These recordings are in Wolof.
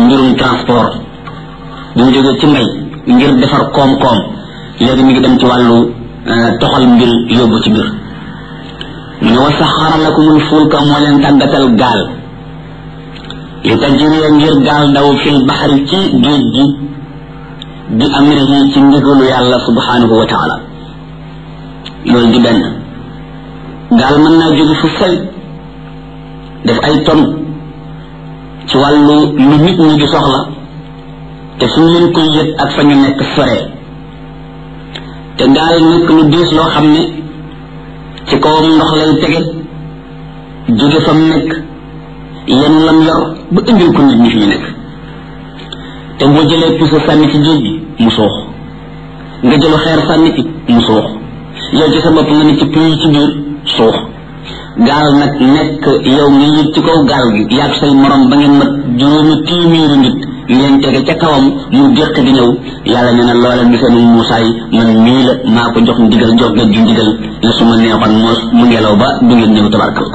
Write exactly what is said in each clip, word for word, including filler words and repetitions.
mbirum transport bu mu jógee ci mbay ngir defar koom-koom léegi mi ngi dem ci wàllu toxal mbir yóbbu ci mbir mu ne wa saxara lakumul fulka moo leen tàggatal gaal li tajriya ngir gaal daw fil baxari ci géej gi bi amrihi ci ndigalu yàlla subhanahu wa taala loolu di benn gaal mën naa jóge fu sel def ay ton ci wàllu lu nit ñi di soxla te suñu leen koy yët ak fa ñu nekk sore te gaal nekk lu diis loo xam ne ci kawam ndox lay tege jóge fa mu nekk yenn lam yor ba indil ko nit ñi fi ñu nekk te boo jëlee puso sànni ci géej gi mu suux nga jëlu xeer sànni ci mu suux yow ci sa bopp nga ne ci puy ci biir suux gaal nag nekk yow nga yëg ci kaw gaal gi yaag say morom ba ngeen mat juróomi téeméeri nit ngeen tege ca kawam mu déq di ñëw yàlla nee na loola gisanu Muusaa yi man mii la maa ko jox ndigal jox nga ju ndigal la su ma neexoon moos mu ngelaw ba du ngeen ñëw tabarkal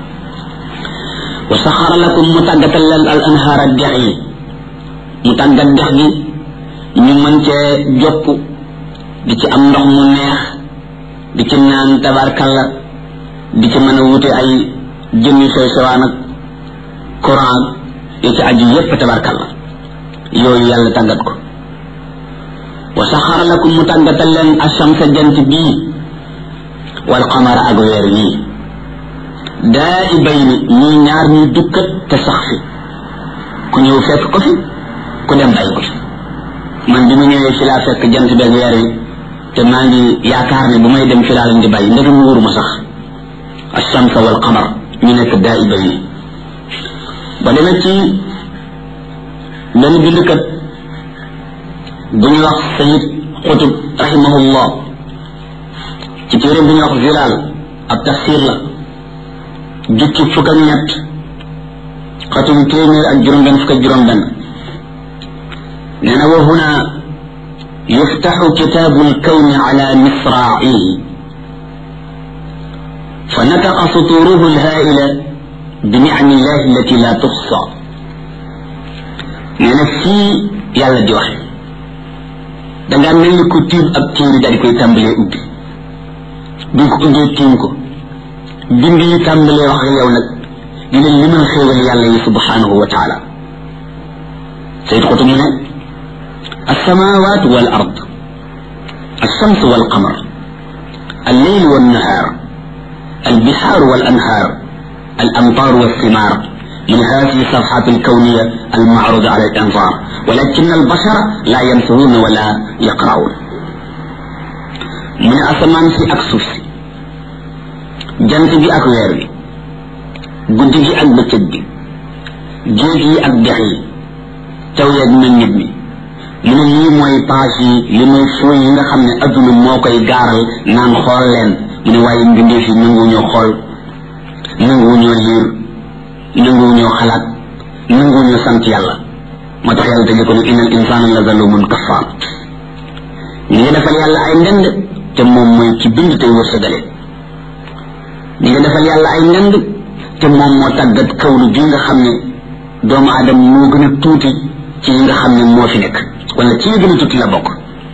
wa saxara lakum mu tàggatal leen al anhaara dex yi mu tàggat dex gi ñu mën cee jopp di ci am ndox mu neex di ci naan tabarkalla di ci mën a wute ay jën yu sew sewaan ak courant yi ci aju yépp tabarkalla yooyu yàlla tàggat ko wa saxara lakum mu tàggatal leen ashamsa jant bii wal qamara ak weer yii daa i bay ni ñii ñaar ñuy dukkat te sax fi ku ñëw fekk ko fi ku dem bàyyi ko fi man bi mu ñëwee fi laa fekk jant beeg weer yi te maa ngi yaakaar ne bu may dem fi laa leen di bàyyi ndegam wóoruma sax ashamsa wal qamar ñu nekk daa i bay ni ba demee ci benn bindkat bu ñu wax sayid xutub rahimahullah ci téere bu ñu wax zilaal ab tafsir la jukki fukk ak ñett xatum téeméer ak juróom benn fukk ak juróom benn nee na wa huna yuftaxu kitaabu lkawni ala misraa'ihi fa nataqa suturuhu lhaa'ila bi nicami llahi allati la tuxsa nee na fii yàlla di waxe dangaa mel ni ko tiim ab téere daal di koy tàmbalee ubbi bi ko ubbee tiim ko bind yi tàmbalee wax ak yow nag dina limal xéewal yàlla yi subhanahu wa taala sayid xutub mu ne alsamawat wal ard alshams wal qamar الليل والنهار البحار والأنهار الأمطار والثمار من هذه الصفحات الكونية المعروضة على الأنظار ولكن البشر لا ينفذون ولا يقرؤون من أسمان في أكسوس jant bi ak weer bi guddi gi ak bëccëg bi géej yi ak dex yi taw yeeg meññit mi mu ne lii mooy page yi li mooy fooy yi nga xam ne adduna moo koy gaaral naan xool leen mu ne waaye mbindeef yi nangu ñoo xool nangu ñoo liir nangu ñoo xalaat nangu ñoo sant yàlla moo tax yàlla tëjee ko ne innal insaana la zalumun kaffaar ñi nga defal yàlla ay ndend te moom mooy ci bind tey wërsëgale ñi nga defal yàlla ay ndend te moom moo tàggat kawlu bi nga xam ne doomu aadama moo gën a tuuti ci yi nga xam ne moo fi nekk wala ci yi gën a tuuti la bokk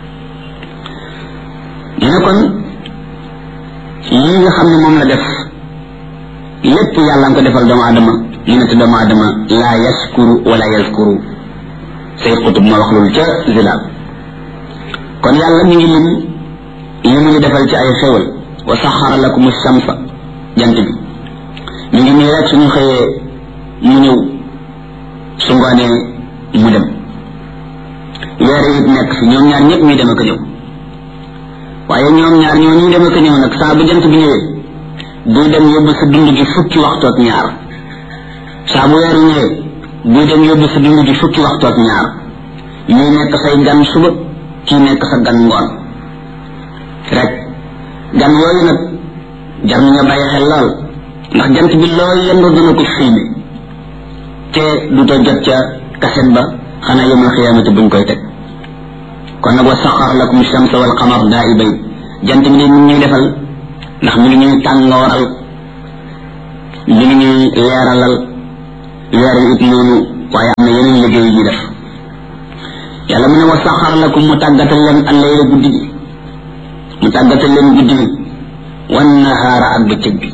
ñu ne kon yi nga xam ne moom la def lépp yàlla nga ko defal doomu aadama ñu ne te doomu aadama laa yaskuru wala yaskuru sayid xutub moo wax loolu ca zilaal kon yàlla mi ngi lim yi mu ngi defal ci ay xewal wa saxara lakum shamsa jant bi ñu ngi nii rek suñu xëyee mu ñëw su ngoonee mu dem weer yi nekk fi ñoom ñaar ñëpp ñuy dem ak a ñëw waaye ñoom ñaar ñoo ñuy dem ak a ñëw nag saa bu jant bi ñëwee buy dem yóbbu sa dund gi fukki waxtu ak ñaar saa bu weer ñëwee buy dem yóbbu sa dund gi fukki waxtu ak ñaar ñuy nekk say gan suba kii nekk sa gan ngoon rek gan yooyu nag jar na nga bàyyi xel lool ndax jant bi lool yendoo dana ko filmé te du to jot ca kaset ba xanaa yawmal xiyaamati buñ koy teg kon nag wa saxar lakum shamsa wal qamar daa'ibayn jant bi de mi ngi ñuy defal ndax mi ngi ñuy tàngooral mi ngi ñuy leeralal weer yi it noonu waaye am na yeneen liggéey liggéey yi def yàlla mu ne wa saxara lakum mu tàggatal leen al-layla guddi gi mu tàggatal leen guddi gi wan nahaara ak bëccëg bi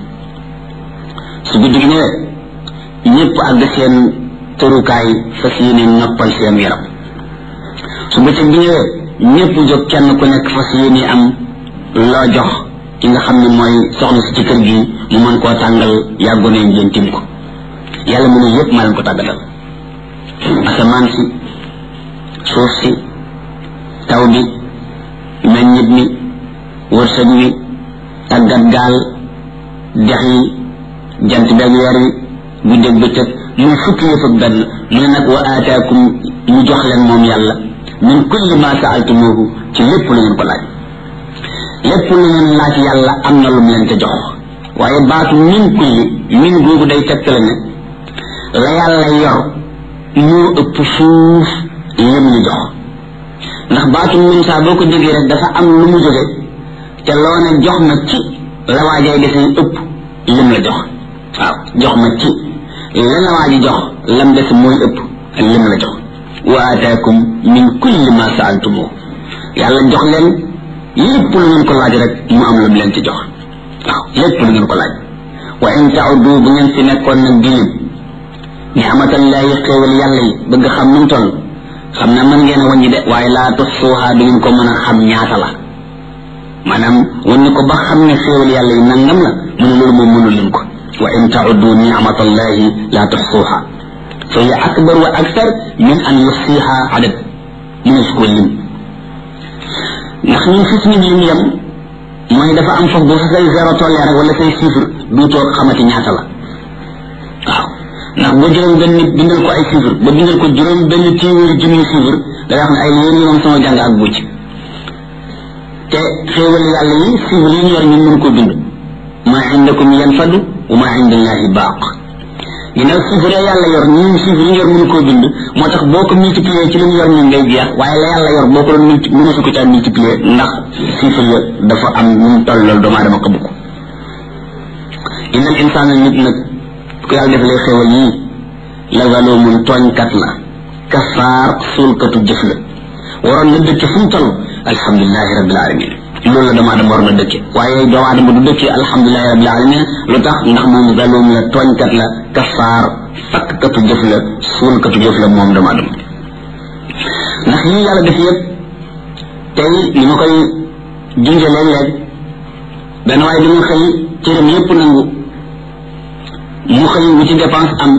su guddi gi ñëwee ñëpp àgg seen tërukaay fas yéene noppal seen yaram su bëccëg bi ñëwee ñëpp jóg kenn ku nekk fas yéene am loo jox ki nga xam ne mooy soxna si ci kër gi mu mën koo tàngal yàggu ne ngeen tim ko yàlla mu ne yëpp maa leen ko tàggatal asamaan si suuf si taw bi meññit mi wërsëg wi tàggat gaal dex yi jant beeg weer wi guddeeg bëccëg muy fukki yëpp ak benn mu ne nag wa aataakum ñu jox leen moom yàlla min kulli ma saaltumuhu ci lépp lu ngeen ko laaj lépp lu ngeen laaj yàlla am na lu mu leen ca jox waaye baatu min kulli min googu day tegtale ne la yàlla yor moo ëpp fuuf lim ñu jox ndax baatu min saa boo ko déggee rek dafa am lu mu jóge te loo ne jox ma ci la waajay desee ëpp lim la jox waaw jox ma ci la la waaji jox lam des mooy ëpp lim la jox wa ataakum min kulli ma saaltumu yàlla jox leen lépp lu ngeen ko laaj rek mu am lu mu leen ci jox waaw lépp lu ngeen ko laaj wa in ta'uddu bu ngeen fi nekkoon nag di lim ni'matallahi xéewal yàlla yi bëgg xam nu mu toll xam na mën ngeen a wàññi de waaye laa tuhsuha du ngeen ko mën a xam ñaata la maanaam wàññi ko ba xam ne xéewal yàlla yi nangam la mu ne loolu moom mënul lim ko wa in ta'uddu ni'matallahi laa tuhsuha fa hiya akbar wa akthar min an yuhsiha adad mu ne su ko lim ndax ñun fi suñu lim yem mooy dafa am foofu bu sa say zéro tollee rek wala say chiffre du toog xamati ñaata la waaw ndax boo juróom benn nit bindal ko ay chiffre ba bindal ko juróom benn téeméeri junni chiffre da nga xam ne ay yéen ñi moom sama jàng ak bucc te xéewal yàlla yi chiffre yi ñu yor ñun mën ko bind ma indakum yanfadu wa ma indallahi baaq ginnaaw chiffre yàlla yor ñun chiffre yi yor mënu koo bind moo tax boo ko multiplier ci li mu yor ñun ngay jeex waaye la yàlla yor boo ko doon multi mënu su ko caa multiplier ndax chiffre ya dafa am nu mu toll loolu doomu aadama xamu ko innal insaana nit nag ku yàlla defalee xéwal yii la zalumun tooñkat la kafaar suulkatu jëf la waroon na dëkke fu mu toll alhamdulilahi rabbil alamin loolu la doomu aadama war na dëkke waaye doomu aadama du dëkke alhamdulilahi rabbil alamin lu tax ndax moom zalum la tooñkat la kafaar fakkatu jëf la suulkatu jëf la moom doomu aadama ndax lii yàlla def yëpp tey ni ma koy junje léeg-léeg benn waaye bi mu xëy cëram yëpp nangu mu xëy wuti dépense am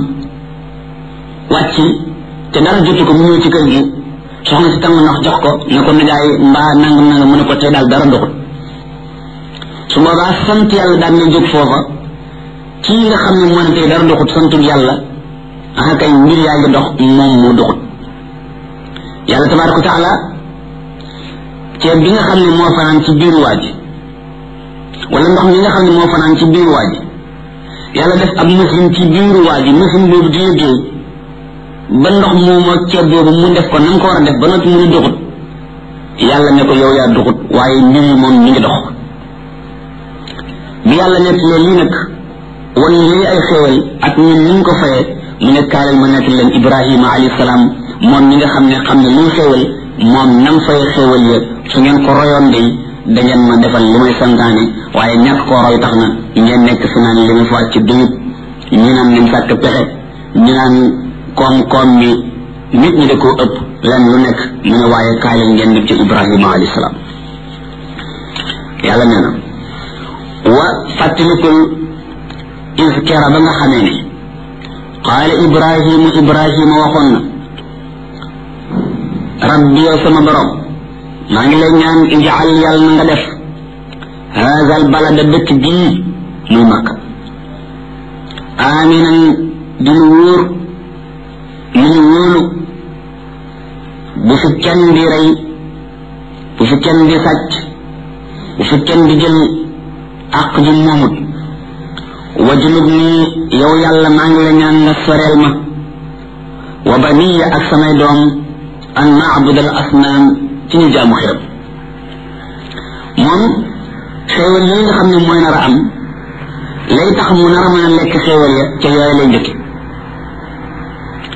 wàcc te dara jotu ko mu ñëw ci kër gi soxna si tàng ndox jox ko ne ko nijaay mbaa nangam nangam mu ne ko tey daal dara ndoxut su boobaa sant yàlla daan na jóg foofa kii nga xam ne moo ne tey dara ndoxut santul yàlla ah kay mbir yaa ngi dox moom moo doxut yàlla tabaraka wa taala ceeb bi nga xam ne moo fanaan ci biiru waa ji wala ndox mi nga xam ne moo fanaan ci biiru waa ji yàlla def ab muslim ci biiru waa ji muslim boobu di liggéey ba ndox moomu ak ceeb boobu mu def ko na nga ko war a def ba noppi mu ne doxut yàlla ne ko yow yaa doxut waaye mbir yi moom mi ngi dox bi yàlla nekk leen lii nag wan lii ay xéewal ak ñun ni ñu ko fayee mu ne kaalal ma nekk leen Ibrahima alayhi salaam moom ñi nga xam ne xam ne luy xéewal moom nam fay xéewal ya su ngeen ko royoon day da ngeen ma defal li may santaane waaye ñàkk koo roy tax na ngeen nekk fi naan li ma fa ci duyub ñu naan nim sàkk pexe ñu naan koom-koom mi nit ñi da koo ëpp len lu nekk mu ne waaye kaay leen ngeen def ci Ibrahima alayhi salaam yàlla nee na wa fàttalikul iskera ba nga xamee ne qaala Ibrahima Ibrahima waxoon na rabbi yow sama borom maa ngi lay ñaan ijaal yàlla na nga def haza al balada dëkk bii muy Makka aminan di lu wóor lu ñu wóolu bu fi kenn di rey bu fi kenn di sàcc bu fi kenn di jël àq ju moomut wajlub nii yow yàlla maa ngi la ñaan nga soreel ma wa baniya ak samay doom an naabud al asnaam ci ñu jaamu xiram moom xéewal yi nga xam ne mooy nar a am lay tax mu nar a mën a lekk xéewal ya ca yooyu lay njëkki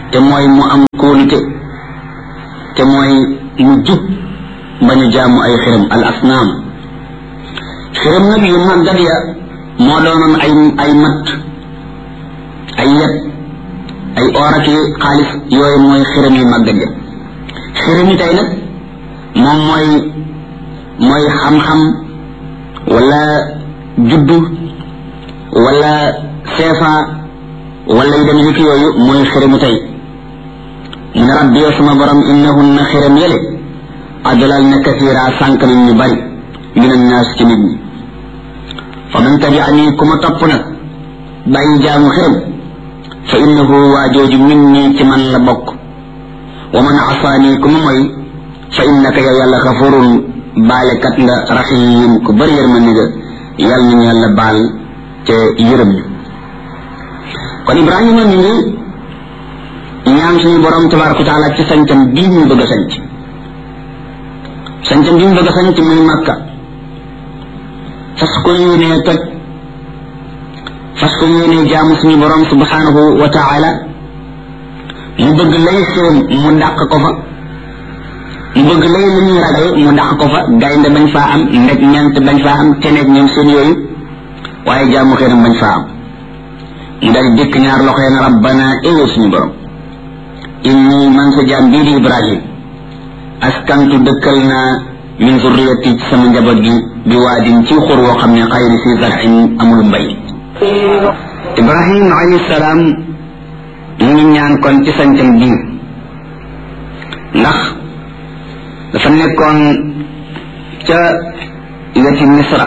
te mooy mu am kóolute te mooy mu jub bañu jaamu ay xiram al asnaam xiram nag yu màggat ya moo doonoon ay ay mat ay yet ay oraki xaalis yooyu mooy xiram yu màggat ya xiram yi tey nag moom mooy mooy xam-xam wala juddu wala seefa wala yu dem yëkk yooyu mooy xiramu tey mu ne rabbi yow sama borom innahunna xiram yële adlal na kasira sànq nañ ñu bari min annaas ci nit ñi fa man tabi'ani ku ma topp nag bàyyi jaamu xiram fa innahu waa jooju min nii ci man la bokk wa man asaani ku ma mooy fa innaka yow yàlla xafurun baalekat nga rahim ku bari yërmande nga yàlla nañu yàlla baal te yërëm ñu kon Ibrahima mi ngi ñaan suñu borom tabaraka taala ci sañcam bii ñu bëgg a sañc sañcam bii ñu bëgg a sañc muy Makka fas ko yéenee toj fas ko yéenee jaamu suñu borom subhanahu wa taala mu bëgg lay xéem mu dàq ko fa mu bëgg lay lu ñuy ragal mu dàq ko fa gaynde bañ faa am ndeg ñant bañ faa am teneeg ñoom seen yooyu waaye jaamu xéenam bañ faa am mu dal dëkk ñaar loxee na rabbana ewe suñu borom inni man sa jaam bii di Ibrahim askantu dëkkal naa min zurriyati ci sama njaboot gi bi waadin ci xur woo xam ne xayri si zar'in amul mbay Ibrahim alayhi salaam mu ngi ñaan kon ci sañcam bii ndax dafa nekkoon ca weti Misra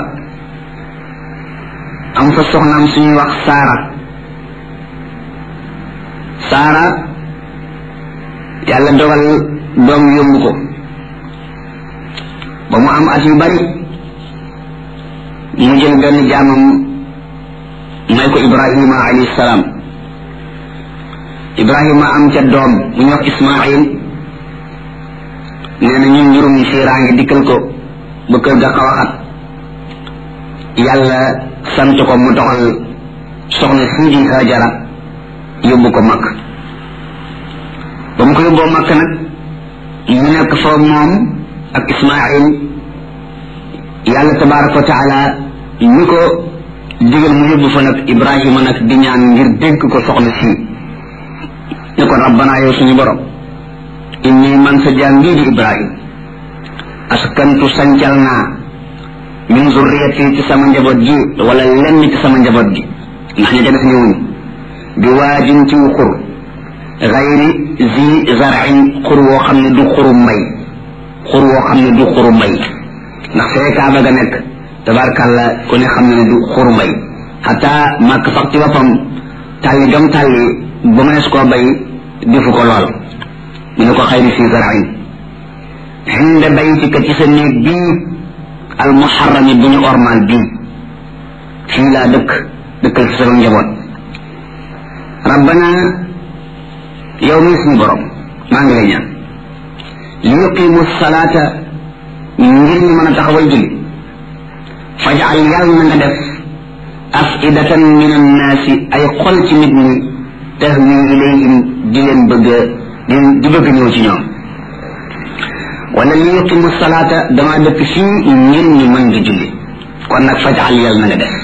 am fa soxnaam suñuy wax Saara Saara yàlla dogal doom yóbbu ko ba mu am at yu bari mu jël benn jaamam may ko Ibrahima alayhi salaam Ibrahima am ca doom bu ñu wax Ismaïl nee na ñun njurum siiraa ngi dikkal ko ba kër ga xaw a xat yàlla sant ko mu doxal soxna sii di Hajara yóbbu ko Makk ba mu ko yóbboo Makk nag mu nekk fa moom ak Ismaïl yàlla tabaraka wa taala ñu ko digal mu yóbbu fa nag Ibrahima nag di ñaan ngir dénk ko soxna sii ne kon rabbana yow suñu borom inni man sa jaam bii di Ibrahim askantu sancal naa min zurriyati ci sama njaboot gi wala lenn ci sama njaboot gi ndax ña ca def ñëwuñu bi waajin ci xur gayri zi zar'in xur woo xam ne du xuru mbay xur woo xam ne du xuru mbay ndax fee Kaaba ga nekk tabarkàlla ku ne xam ne du xuru mbay xataa màkk sax ci boppam tàlli gam tàlli ba mënees koo bay defu ko lool mu ne ko xayri fi zar'in xinde baytika ci sa néeg bii al muharrami bu ñu ormal bii fii laa dëkk dëkkal ci sama njaboot rabbana yow mi suñu borom maa ngi lay ñaan li yuqimu salaata ngir ñu mën a taxawal julli fajal yàlla na nga def afidatan min annaasi ay xol ci nit ñi tahwi ilayhim di leen bëgg di bëgg ñëw ci ñoom wala li yuqimu salaata dama dëkk fii ngir ñu mën di julli kon nag fajal yàlla na nga def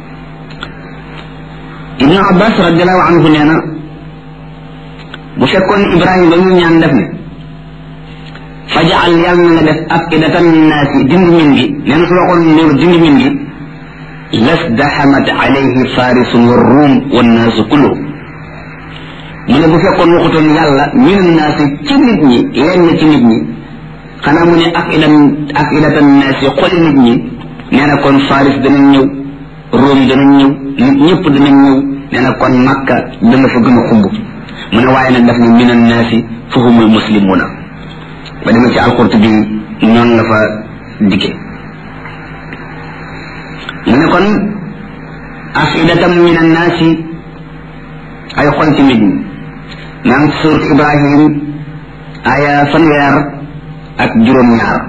ibnu abbas radiallahu anhu nee na bu fekkoon Ibrahima ba ñu ñaan def ne fajal yàlla na nga def afidatan naasi dindi min gi nee na su waxoon loolu dindi min gi lasdahamat alayhi farisun wa ruum wa naasu kulluhum mu ne bu fekkoon waxutoon yàlla min naasi ci nit ñi lenn ci nit ñi xanaa mu ne afidan afidatan naasi xoli nit ñi nee na kon faris danañ ñëw ruum danañ ñëw nit ñëpp danañ ñëw nee na kon Makka dana fa gën a xumb mu ne waaye nag daf ne min annaasi fa humul muslimuuna ba dama ci alqurtubi noonu la fa dikke mu ne kon afidatam min annaasi ay xol ci nit ñi maa ngi surat Ibrahim aya fanweer ak juróom-ñaar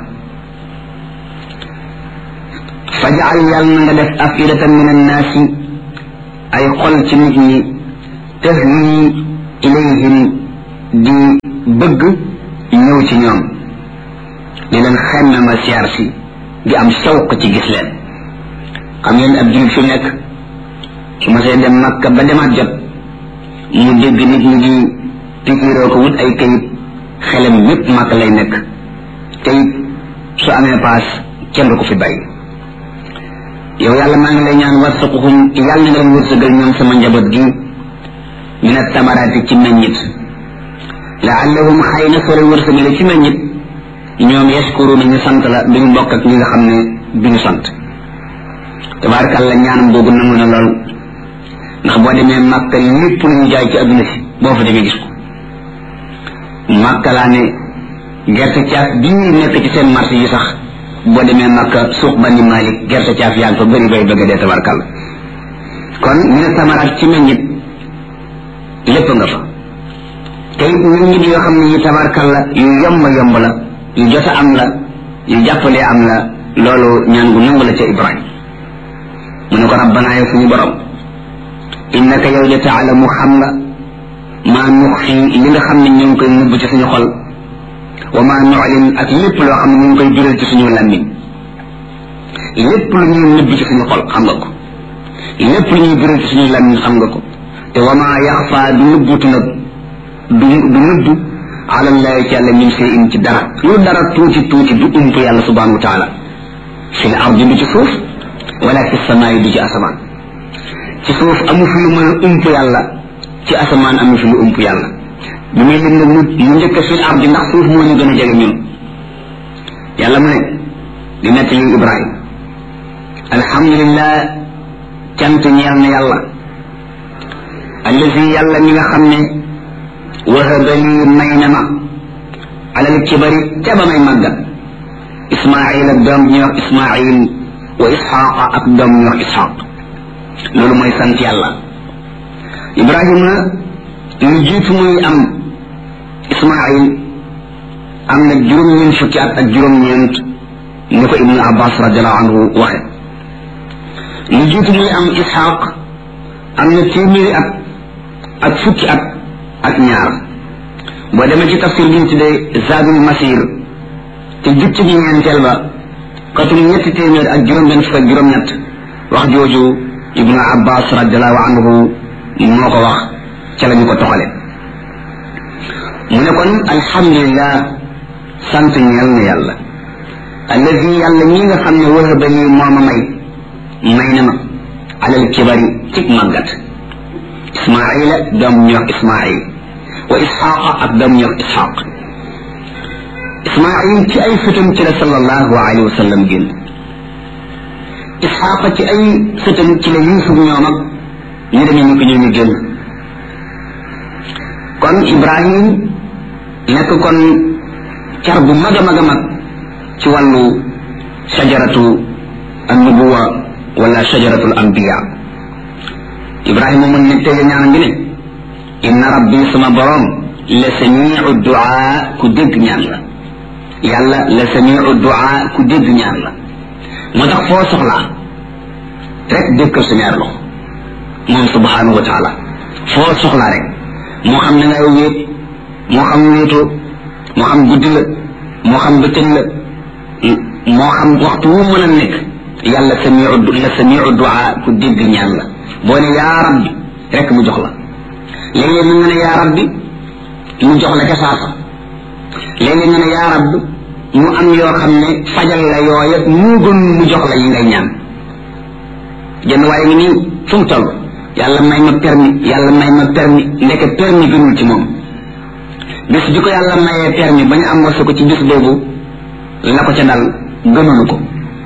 fajal yàlla na nga def afidatan min annaasi ay xol ci nit ñi tahwi ilayhim di bëgg ñëw ci ñoom di leen xemme ma siyaar si di am sawq ci gis leen xam ngeen ab jullit fi nekk su ma see dem Makka ba demaat jot mu dégg nit ñi di pikiiroo ko wut ay kayit xelam yépp Makka lay nekk te it su amee paas kenn du ko fi bàyyi yow yàlla maa ngi lay ñaan warsaquhum yàlla na nga leen wërsëgal ñoom sama njaboot gi min attamaraati ci meññit laallahum xëy na soo leen wërsëgale ci meññit ñoom yashkuruna ñu sant la duñu bokk ak ñi nga xam ne duñu sant tabarakallah ñaanam boobu nangu na lool ndax boo demee Makka lépp lu ñu jaay ci adduna si boo fa demee gis ko Makka laa ne gerte caaf bii nekk ci seen marché yi sax boo demee Makka suuq Bani Malik gerte caaf yaa ngi fa bëri bay bëgg dee tabarakallah kon ñu ne tamaraat ci meññit lépp nga fa te it meññit yoo xam ne yi tabarakallah yu yomb yomb la yu jot a am la yu jàppalee am la loolu ñaan gu nangu la ca Ibrahima mu ne ko rabbana yow suñu borom innaka yow de taalamu xam nga maa nux fii li nga xam ne ñu ngi koy nëbb ci suñu xol wa maa nu'lin ak lépp loo xam ne ñu ngi koy jural ci suñu làmmiñ lépp lu ñuy nëbb ci suñu xol xam nga ko lépp lu ñuy jural ci suñu làmmiñ xam nga ko te wa maa yaxfa du nëbbutu nag du du nëbbu ala llahi ci yàlla min shay'in ci dara lu dara tuuti tuuti du ump yàlla subhanahu wa taala fi l ardi du ci suuf wala fi samaayi du ci asamaan ci suuf amu fi lu mën a ump yàlla ci asamaan amu fi lu ump yàlla bi muy lim nag mu mu njëkk fi l ardi ndax suuf moo ñu gën a jege ñun yàlla mu ne di nett li Ibrahima alhamdulillah cant ñeel na yàlla allazi yàlla mi nga xam ne wahaba lii may na ma alal kibari ca ba may màggat ismail ak doom ñuy wax ismail wa isxaqa ak doom ñuy wax isxaq loolu mooy sant yàlla Ibrahima lu jiitu muy am ismail am na juróom-ñeent fukki at ak juróom-ñeent ni ko ibnu abbas radiallahu anhu waxe lu jiitu muy am isxaq am na téeméeri at ak fukki at ak ñaar boo demee ci tafsir bi ñu tuddee Zadul Masir te jukki bi ñeenteel ba katum ñetti téeméer ak juróom-benn fukk ak juróom-ñett wax jooju ibnu abbas radiallahu anhu moo ko wax ca la ñu ko toxale mu ne kon alhamdulillah sant ñeel na yàlla allazi yàlla ñi nga xam ne wahaba lii moo ma may may na ma alal kibari cig màggat ismaila doom ñu wax ismail wa isxaqa ak doom ñu wax isxaq ismail ci ay sëtam ci la sallallahu alayhi wa sallam génn isxaqa ci ay sëtam ci la yusuf ñoom ak ñu demee ñu ko ñëw ñu génn kon ibrahim nekk kon car bu mag a mag a mag ci wàllu shajaratu annubuwa wala shajaratu al anbiya ibrahima mun ne tege ñaan ngi ne inna rabbi sama borom la samiu duaa ku dégg ñaan la yàlla la samiu duaa ku dégg ñaan la moo tax foo soxlaa rek dékkal sa ñaar loxo moom subhanahu wa taala foo soxlaa rek moo xam ne ngay wéet moo xam wéetoo moo xam guddi la moo xam bëccëg la moo xam waxtu wu mën a nekk yàlla samiu la samiu duaa ku dégg ñaan la boo ne yaa rabbi rek mu jox la léeg-léeg nga ne yaa rabbi mu jox la ca saasa léeg-léeg nga ne yaa rabbi mu am yoo xam ne fajal la yooya mu gën mu jox la yi ngay ñaan jënd waaye ngi nii fu mu toll yàlla may ma permis yàlla may ma permis ndeke permis gënul ci moom bis bi ko yàlla mayee permis ba ñu am wasa ko ci bis boobu la ko ca dal gënulu ko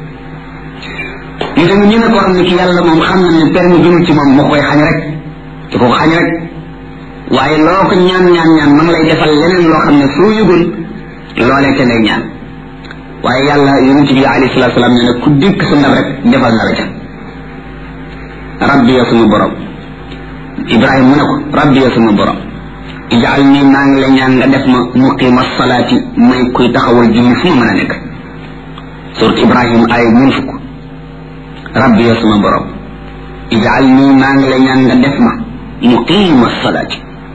ñu tamit ñu ne koo xam ne ki yàlla moom xam na ne permis gënul ci moom moo koy xañ rek di ko xañ rek waaye loo ko ñaan ñaan ñaan ma ngi lay defal leneen loo xam ne soo yëgul loolee te lay ñaan waaye yàlla yonent bi alayhi salatu salaam ne ne ku dikk sa ndab rek defal na la ca rabbi ya suma borom ibrahima mu ne ko rabbi ya suma borom ijaal nii maa ngi la ñaan nga def ma muqima salaati may kuy taxawal julli fu ma mën a nekk surat ibrahima ay ñun fukk rabbi ya suma borom ijaal nii maa ngi la ñaan nga def ma muqima salaati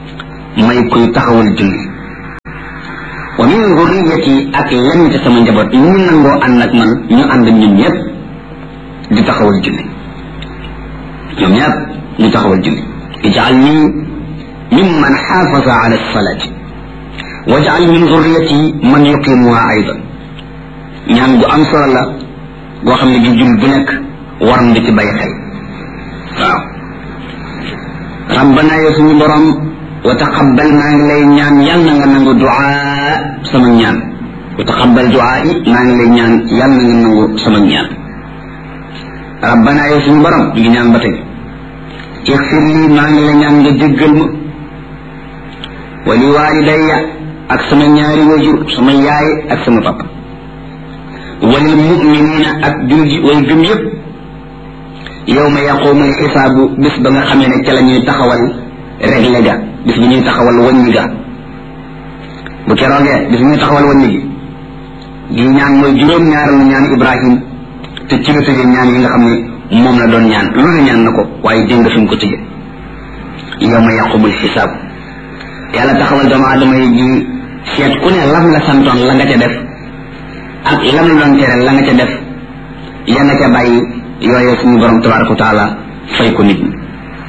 may kuy taxawal julli wa min zurriyati ak lenn ci sama njaboot ñu nangoo ànd ak man ñu ànd ñun ñëpp di taxawal julli ñoom ñëpp ñu taxawal julli ij'alni mimman xaafaza ala salati waj'al min zurriyati man yuqimuha aydan ñaan gu am solo la goo xam ne gi jul bu nekk war na ci bàyyi xel waaw rabbana yow suñu borom wa taqabbal maa ngi lay ñaan yal na nga nangu duaa sama ñaan wa taqabbal duaa yi maa ngi lay ñaan yal na nga nangu sama ñaan rabbana yow suñu borom ngi ñaan ba tey ixfir lii maa ngi lay ñaan nga jéggal ma wa li walidayya ak sama ñaari wajur sama yaay ak sama papa walil mu'minina ak julji way gëm yëpp yawma yaqumu al-xisaabu bis ba nga xamee ne ca la ñuy taxawal réglé ga bis bi ñuy taxawal wàññi ga bu keroogee bis bi ñuy taxawal wàññi gi gi ñaan mooy juróom-ñaareelu ñaan Ibrahim te ci la tëjee ñaan yi nga xam ne moom la doon ñaan lu ne ñaan na ko waaye dégg nga fi mu ko tëjee yawma yaqumu al-xisaabu yàlla taxawal doomu aadama yi di seet ku ne lam la santoon la nga ca def ak lam la doon tere la nga ca def ya nga ca bàyyi yooyu suñu borom tabaraka wa taala fay ko nit ñi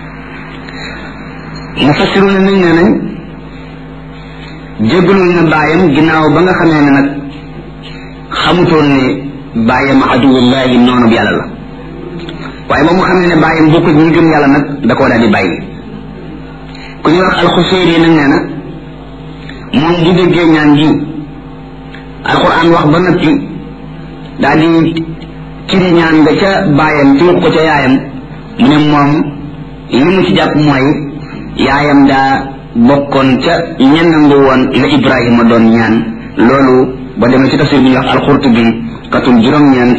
mufassiruna nañ ne nañ jégalul na bàyyam ginnaaw ba nga xamee ne nag xamutoon ne bàyyam aduwullahi noonu bi yàlla la waaye ba mu xamee ne bàyyam bokk ñi gëm yàlla nag da koo daal di bàyyi ku ñuy wax alxuseyri nag nee na moom bu déggee ñaan gi alquran wax ba noppi daal di ciri ñaan nga ca bàyyam ci ko ca yaayam mu ne moom li mu ci jàpp mooy yaayam daa bokkoon ca ñennangu woon la Ibrahima doon ñaan loolu ba demee ci tafsir bi ñuy wax alxurtubi katum juróom-ñeent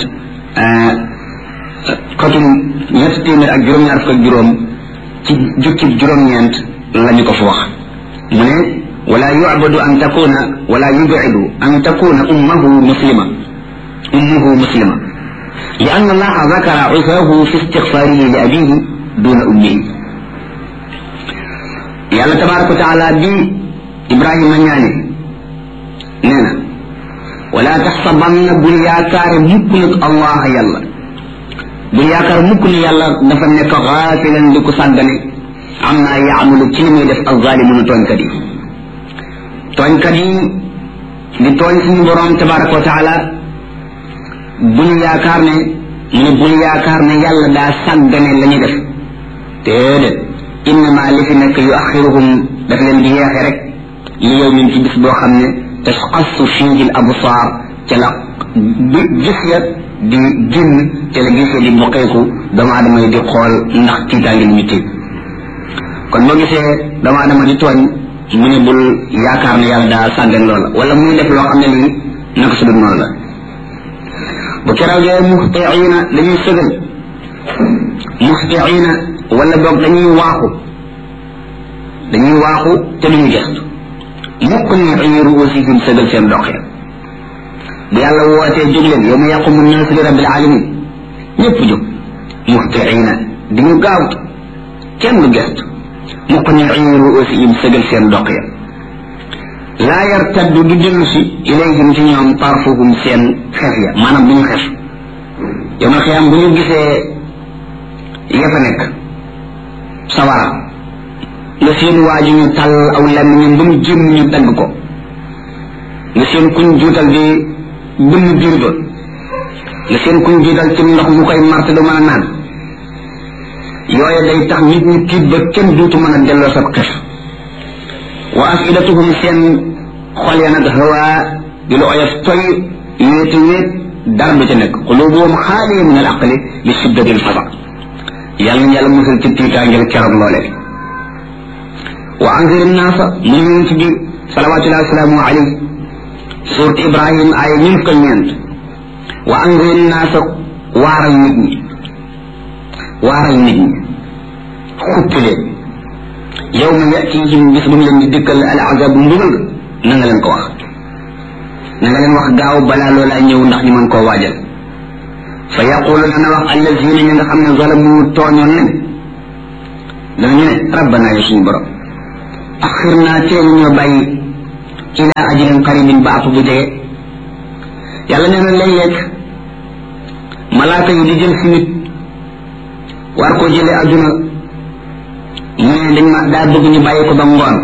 katum ñetti téeméer ak juróom-ñaar fukk ak juróom ci jukki juróom-ñeent lañu ko fa wax mu ne wala yu'badu an takuna wala yub'idu an takuna ummuhu muslima ummuhu muslima li anna allaha zakara usahu fi istighfarihi li abihi duna ummihi yàlla tabaraka wa taala bi Ibrahima ñaane nee na wala taxsabanna bul yaakaare mukk nag allah yàlla bul yaakaar mukk ne yàlla dafa nekk xaafilan di ko sàggane am naa yaamalu ci li muy def alzalimuna tooñkat yi tooñkat yi di tooñ suñu borom tabaraka wa taala bul yaakaar ne mu ne bul yaakaar ne yàlla daa sàggane la ñuy def déedéet innama li fi nekk yu axiruhum daf leen di yeexe rek li yow min ci bis boo xam ne tasqassu fiihi al absaar ca la gis ya di génn ca la gis ya di boqeeku doomu aadama yi di xool ndax tiitaangi li ñu tiit kon boo gisee doomu aadama di tooñ mu ne bul yaakaar ne yàlla daa sàggan loola wala muy def loo xam ne lii naka su dul noonu la bu keroogee muhtiina dañuy sëgal muhtiina wala boog dañuy waaxu dañuy waaxu te duñu gestu mukk ni ay ruusihim sëgal seen doxe bu yàlla wootee jóg leen yow ma yaqumu nnaas li rabbil alamin ñëpp jóg muhtiina diñu gaawtu kenn du gestu mukk ni ay ruusihim sëgal seen doxe laa yartaddu du dellu si ilayhim ci ñoom tarfuhum seen xef ya maanaam duñu xef yow ma xiyam bu ñu gisee ya fa nekk sawara nga seen waaju ñu tàll aw làmmiñam ba mu jëm ñu dagg ko nga seen kuñ juutal di bënn biir ba nga seen kuñ juutal ci ndox mu koy marte du mën a naan yooye day tax nit ñi tiit ba kenn duutu mën a delloo sab xef wa afidatuhum seen xol ya nag hawaa di lu oyof toy wéete wéet dara du ca nekk xulubuhum xaaliya min al aqli li shiddati al fasa yàlla na yàlla musal ci tiitaangel keroog loolee wa anzir naasa mu ngi ci biir salawatullahi wasalaamu alayhi surat Ibrahim ay ñun ko ñeent wa anzir naasa waaral nit ñi waaral nit ñi xuppi leen yawma yatihim bis bu mu leen di dikkal al azabu mbugal na nga leen ko wax na nga leen wax gaaw balaa loolaa ñëw ndax ñu mën koo waajal fa yaqulu dana wax allazina ñi nga xam ne zalamu tooñoon nañ danañu ne rabbana yow suñu borom axirnaa teen ñoo bàyyi ila ajalin qaribin ba àpp bu jege yàlla nee na léeg-léeg malaaka yi di jël si nit war koo jëlee adduna mu ne dañ ma daa bëgg ñu bàyyi ko ba ngoon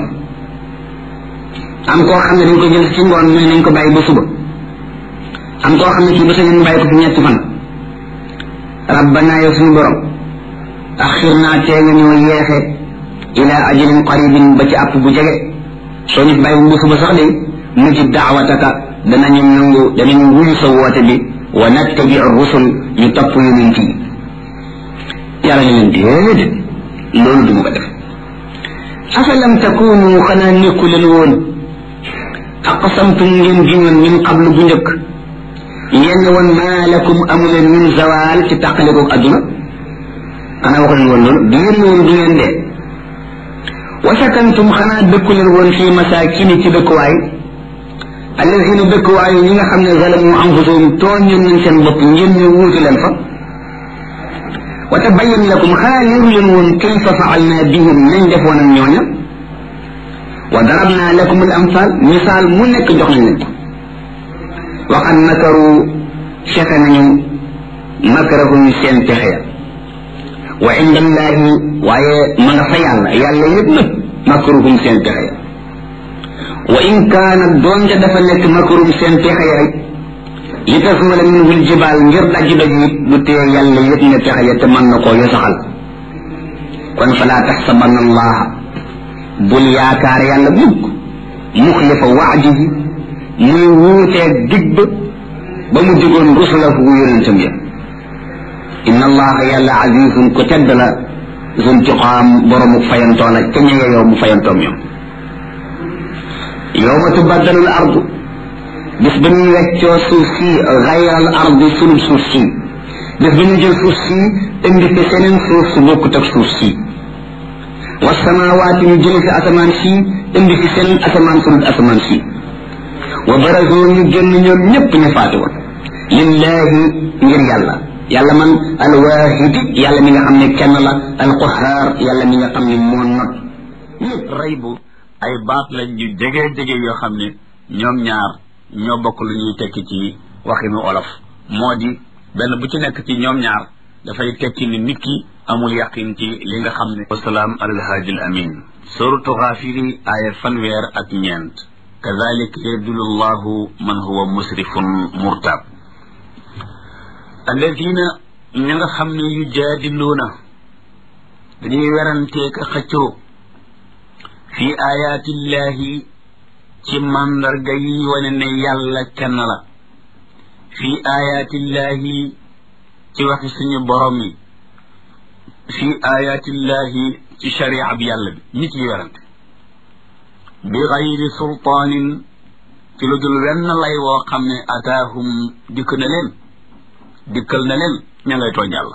am koo xam ne dañ ko jël ci ngoon mu ne nañ ko bàyyi ba suba am koo xam ne kii ba sa ñu bàyyi ko fi ñetti fan rabbana yow suñu borom axirnaa tee nga ñoo yeexe ila ajalin qaribin ba ci àpp bu jege soo ñu bàyyi bu suba sax de mujib daawataka danañu nangu danañu wuyu sa woote bi wa nattabi rusul ñu topp yonent yi yàlla ne leen déedéet loolu du ma ko def afalam takunu xanaa nekku leen woon aqsamtum ngeen giñoon min qablu bu njëkk ngeen ne woon maa lakum amuleen min zawal ci tàqalikoog adduna xanaa waxu leen woon loolu du ngeen woon du ngeen dee wa sakantum xanaa dëkku leen woon fii masakini ci dëkkuwaay alladina dëkkuwaay ñi nga xam ne zalamu anfusahum tooñoon nañ seen bopp ngeen ñu wuutu leen fa wa tabayyan lakum xanaa leeru leen woon kayfa faalna bihim nañ defoon ak ñooña wa darabna lakum al amsal misaal mu nekk jox nañ leen ko waqad makaru fexe nañu makarahum seen pexe ya wa inda allahi waaye ma nga fa yàlla yàlla yëpp nag makaruhum seen pexe ya wa in kaana doonte dafa nekk makarum seen pexe ya li tasula minhu aljibaal ngir dajji daj it du tee yàlla yëpp ne pexe ya te mën na koo yosaxal kon falaa taxsabanna allaha bul yaakaar yàlla mukk muxlifa waadihi muy wuuteeg dig ba ba mu digoon rusulahu yonentam ya inna allaha yàlla azizun ku tedd la zuntiqaam boromu fayantoo la ca ñeye yow mu fayantoom ñoom yowma tubaddalu al ardu bis ba ñuy weccoo suuf si gayra al ardi sunub suuf si bis ba ñu jël suuf si indi fi seneen suuf su bokkut ak suuf si wasamawaati ñu jële fi asamaan si indi fi seneen asamaan sunub asamaan si wa barazoo ñu génn ñoom ñépp ñu faati woon lillahi ngir yàlla yàlla man alwaahidi yàlla mi nga xam ne kenn la alqahaar yàlla mi nga xam ne moo not ñëpp rey bu ay baat lañ ñu jege jege yoo xam ne ñoom ñaar ñoo bokk lu ñuy tekki ci waxinu olof moo di benn bu ci nekk ci ñoom ñaar dafay tekki ni nit ki amul yaqin ci li nga xam ne wasalaam alhaadi al amin suratu Gaafiri aaya fanweer ak ñeent kadalik yabdulu llahu man huwa musrifun murtab alladina ñi nga xam ne yu jaadiluuna dañuy weranteek xëccoo fi ayaatillahi ci mandarga yi wane ne yàlla kenn la fi ayaatillahi ci waxi suñu borom yi fi ayaatillahi ci sharia bi yàlla bi nit yi werante bi gayri sultaanin ci lu dul wenn lay woo xam ne ataahum dikk na leen dikkal na leen ña ngay tooñ yàlla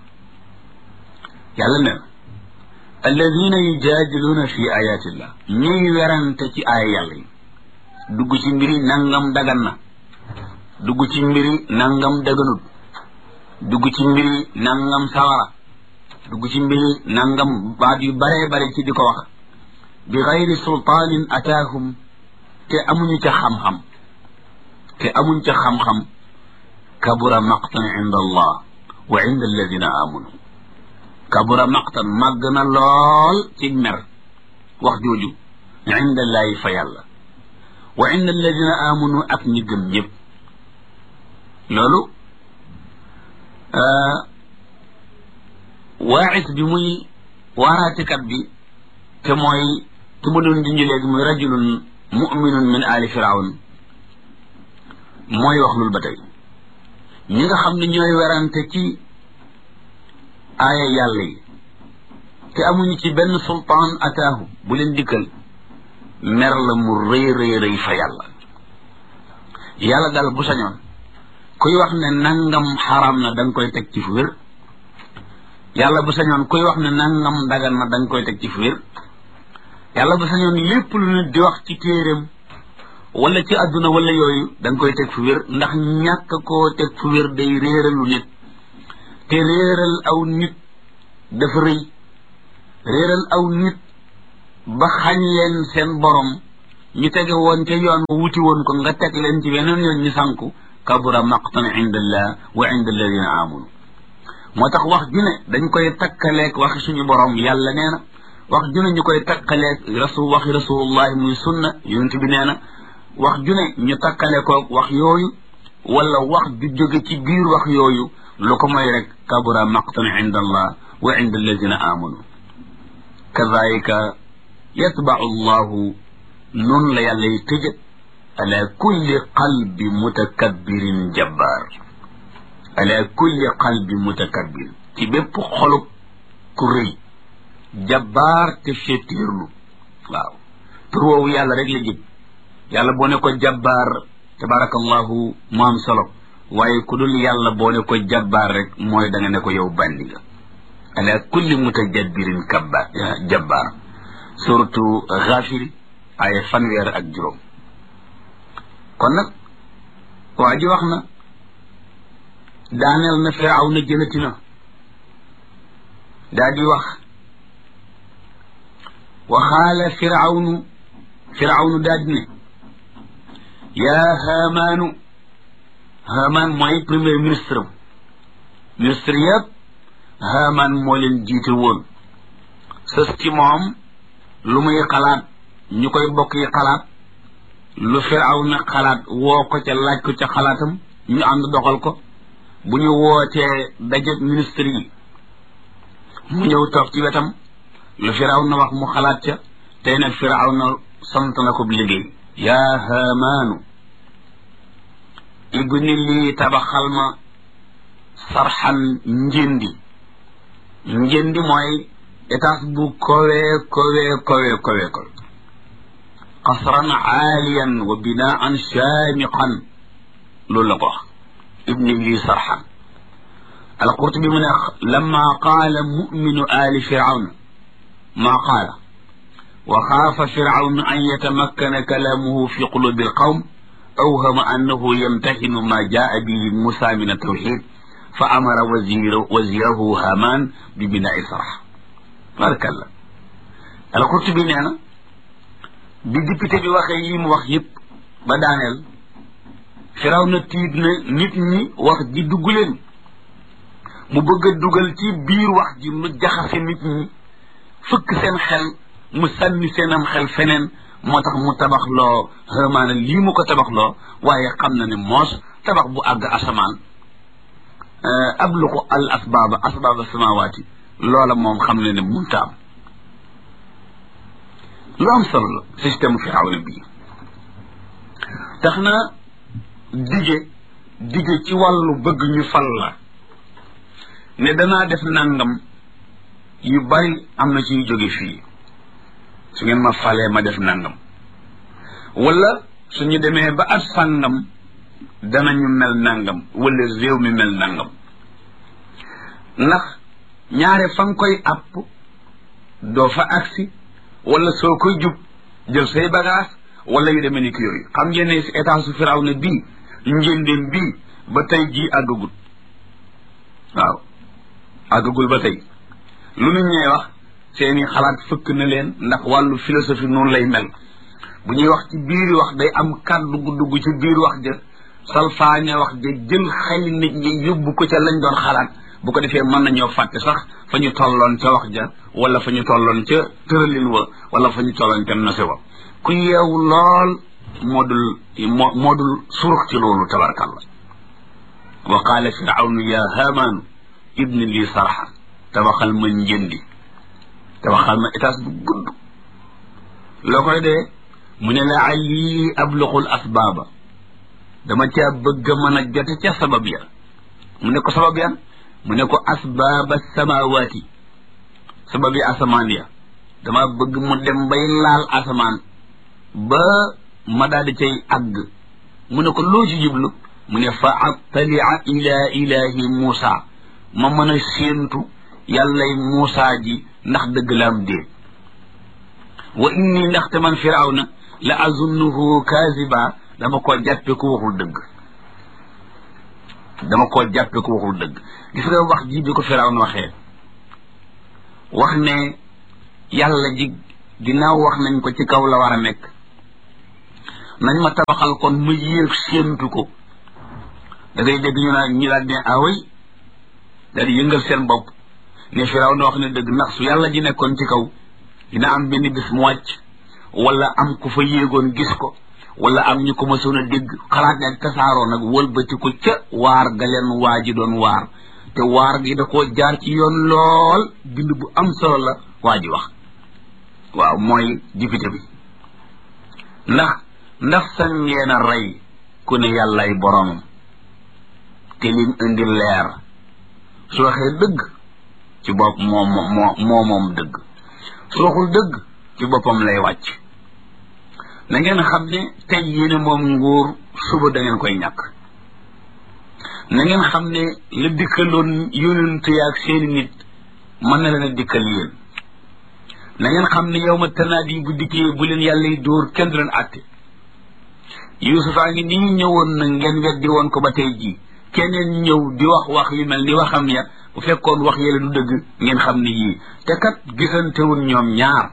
yàlla ne alladina yujaadiluuna fi ayatillah ñuy werante ci aaya yàlla yi dugg ci mbiri nangam dagan na dugg ci mbiri nangam daganut dugg ci mbiri nangam sawara dugg ci mbiri nangam baat yu bare bare ci di ko wax bi gayri sultaanin ataahum te amuñu ca xam-xam te amuñ ca xam-xam kabura maqtan inda allah wa inda alladina amanu kabura maqtan màgg na lool ci mer wax jooju inda allahi fa yàlla wa inda alladina amanu ak ñi gëm ñëpp loolu waaxis bi muy waaraatikat bi te mooy te mu doon junj léegi muy rajulun muminun min ali firawn mooy wax loolu ba tey ñi nga xam ne ñooy werante ci aaya yàlla yi te amuñu ci benn sultaan ataahu bu leen dikkal mer la mu rëy rëy rëy fa yàlla yàlla daal bu sañoon kuy wax ne nangam xaram na da nga koy teg ci fu wér yàlla bu sañoon kuy wax ne nangam dagan na da nga koy teg ci fu wér yàlla bu sañoon lépp lu nit di wax ci téeréem wala ci àdduna wala yooyu da nga koy teg fu wér ndax ñàkk koo teg fu wér day réeralu nit te réeral aw nit dafa rëy réeral aw nit ba xañ leen seen borom ñu tege woon ca yoon wuti woon ko nga teg leen ci beneen yoon ñu sànku kabura maqtan inda allah wa inda alladina amanu moo tax wax ju ne dañ koy takkaleeg waxi suñu borom yàlla nee na wax ju ne ñu koy takkaleeg rasul waxi rasulullahi muy sunna yonent bi nee na wax ju ne ñu takkale koog wax yooyu wala wax ju jóge ci biir wax yooyu lu ko mooy rek kabura maqtan inda allah wa inda alladina amanu kadalika yatbau allahu noonu la yàlla yi tëjë ala kulli qalbi mutakabbirin jabbaar ala kulli qalbi mutakabbir ci bépp xolub ku rëy jabbaar te féetéerlu waaw tur woowu yàlla rek la jëg yàlla boo ne ko jabbaar tabarakallahu mu am solo waaye ku dul yàlla boo ne ko jabbaar rek mooy da nga ne ko yow bandi nga ala kulli mutajabbirin kabba jabbaar surtout Ghafir ay fanweer ak juróom kon nag waa ji wax na daaneel na Firawna jëlati na daa di wax waxaala Firawnu Firawnu daa di ne yaa Haamaanu Haamaan mooy premier ministre ministre yëpp Haamaan moo leen jiite woon sës ci moom lu muy xalaat ñu koy bokk yi xalaat lu Firawna xalaat woo ko ca laaj ko ca xalaatam ñu ànd doxal ko bu ñu wootee dajeeg ministre yi mu ñëw toog ci wetam lu Firawna wax mu xalaat ca tey nag Firawna sant na ko liggéey yaa Haamaanu ibni lii tabaxal ma sarxan njëndi njëndi mooy étage bu kowe kowe kowe kowe kowe qasran aaliyan wa binaan shaamiqan loolu la ko wax ibni lii sarxan alqurtubi mu ne lamma qaala muminu aali firawna maa qaala wa xaafa firawna an yatamakkana kalaamuhu fi qulubi alqawm awhama annahu yamtaxinu ma jaa bihi musa min altawxid fa amara wazirahu haman bi binaai sarx barakallah alqurtubi nee na bi député bi waxee yi mu wax yëpp ba daaneel firawna tiit na nit ñi wax ji dugg leen mu bëgg a dugal ci biir wax ji mu jaxase nit ñi fëkk seen xel mu sànni seenam xel feneen moo tax mu tabaxloo Haamaana lii mu ko tabaxloo waaye xam na ne moos tabax bu àgg asamaan abluqu al asbaaba asbaaba samawaati loola moom xam na ne munta am lu am solo la système Firawna bii tax na dige dige ci wàllu bëgg ñu fal la ne danaa def nangam yu bari am na ciy jóge fii su ngeen ma falee ma def nangam wala suñu demee ba at sàngam danañu mel nangam wala réew mi mel nangam ndax ñaare fa nga koy àpp doo fa agsi wala soo koy jub jël say bagage wala yu demee ni ki yooyu xam ngeen ne si état su Firawna bii njëndéem bii ba tey jii àggagul waaw àggagul ba tey lu nu ñee wax seeni xalaat fëkk na leen ndax wàllu philosophie noonu lay mel bu ñuy wax ci biir wax day am kàddu gu dugg ci biir wax ja salfaañe wax ja jël xel nit ñi yóbbu ko ca lañ doon xalaat bu ko defee mën nañoo fàtte sax fa ñu tolloon ca wax ja wala fa ñu tolloon ca tëralin wa wala fa ñu tolloon ca nose wa ku yeewu lool moo dul moo moo dul surux ci loolu tabarakallah wa qaala firawnu ya haamaanu ibni lii sarxa tabaxal ma njëndi tabaxal ma étage bu gudd loo koy dee mu ne la ali abluqul asbaaba dama caa bëgg a mën a jote ca sabab ya mu ne ko sabab ya mu ne ko asbaaba samawaati sabab yi asamaan ya dama bëgg mu dem bay laal asamaan ba ma daal di cay àgg mu ne ko loo ci jublu mu ne fa attalia ila ilahi Muusa ma mën a séentu yàllay Muusa ji ndax dëgg la am déet wa inni ndaxte man Firawna la azunnuhu kaziba dama koo jàppe ko waxul dëgg dama koo jàppe ko waxul dëgg gis nga wax ji bi ko Firawna waxee wax ne yàlla ji ginnaaw wax nañ ko ci kaw la war a nekk nañ ma tabaxal kon ma yéeg séentu ko da ngay dégg ñu naan ñi daal ne away daal di yëngal seen bopp ne firaw na wax ne dëgg ndax su yàlla ji nekkoon ci kaw dina am benn bis mu wàcc wala am ku fa yéegoon gis ko wala am ñu ko mësoon a dégg xalaat ne tasaaroo nag wëlbati ko ca waar ga leen waa ji doon waar te waar gi da koo jaar ci yoon lool bind bu am solo la waa ji wax waaw mooy député bi ndax ndax sañ ngeen a rey ku ne yàllay boromam te lim indi leer su waxee dëgg ci bopp moom moo moo moom dëgg su waxul dëgg ci boppam lay wàcc na ngeen xam ne tey yéene moom nguur suba da ngeen koy ñàkk na ngeen xam ne la dikkaloon yonent yaag seeni nit mën na leen a dikkal yéen na ngeen xam ne yow ma tanaat yi bu dikkee bu leen yàlla yi dóor kenn du leen àtte Yuusufaa ngi nii ñëwoon na ngeen weddi woon ko ba tey jii keneen ñëw di wax wax yu mel ni waxam ya bu fekkoon wax yële du dëgg ngeen xam ne yii te kat gisantewul ñoom ñaar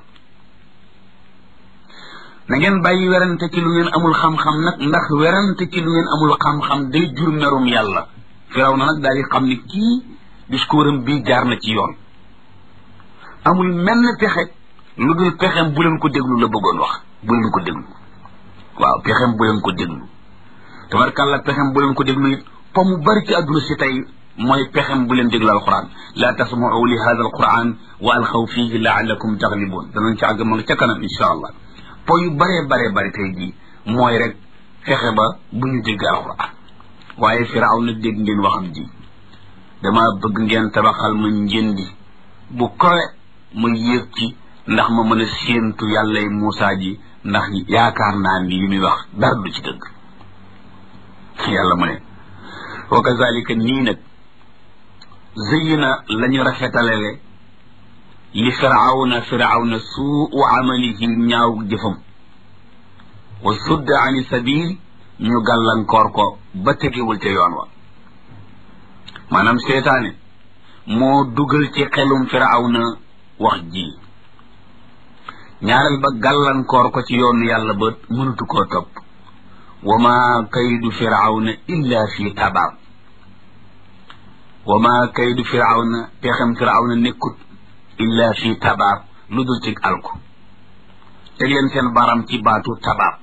na ngeen bàyyi werante ci lu ngeen amul xam-xam nag ndax werante ci lu ngeen amul xam-xam day jur merum yàlla firaw na nag daal di xam ne kii discours am bii jaar na ci yoon amul menn pexe lu dul pexem bu leen ko déglu la bëggoon wax bu leen ko déglu waaw pexem bu leen ko déglu tabarkàlla pexem bu leen ko déglu it pa mu bari ci àdduna si tey mooy pexem bu leen déglu alquran la tasma'u li hada alquran wa alxaw fihi laallakum taglibun danañ ci àgg ma nga ca kanam insha allah po yu baree baree bari tey jii mooy rek fexe ba bu ñu dégg alquran waaye firaaw na dégg ngeen waxam ji dama bëgg ngeen tabaxal ma njëndi bu kowe ma yéeg ci ndax ma mën a séentu yàllay Muusaa ji ndax yaakaar naa ni li muy wax dara du ci dëgg yàlla mu ne wa kazalika nii nag zëyyina la ñu rafetalele li firawna firawna suu amalihi ñaaw jëfam wa sudda ani sabil ñu gàllankoor ko ba tegewul ca yoon wa maanaam seetaane moo dugal ci xelum firawna wax ji ñaareel ba gàllankoor ko ci yoonu yàlla ba mënatu koo topp wa ma kaydu firawna illa fi tabaab wa ma kaydu firawna pexem firawna nekkut illa fi tabaab lu dul ci alku teg leen seen baram ci baatu tabaab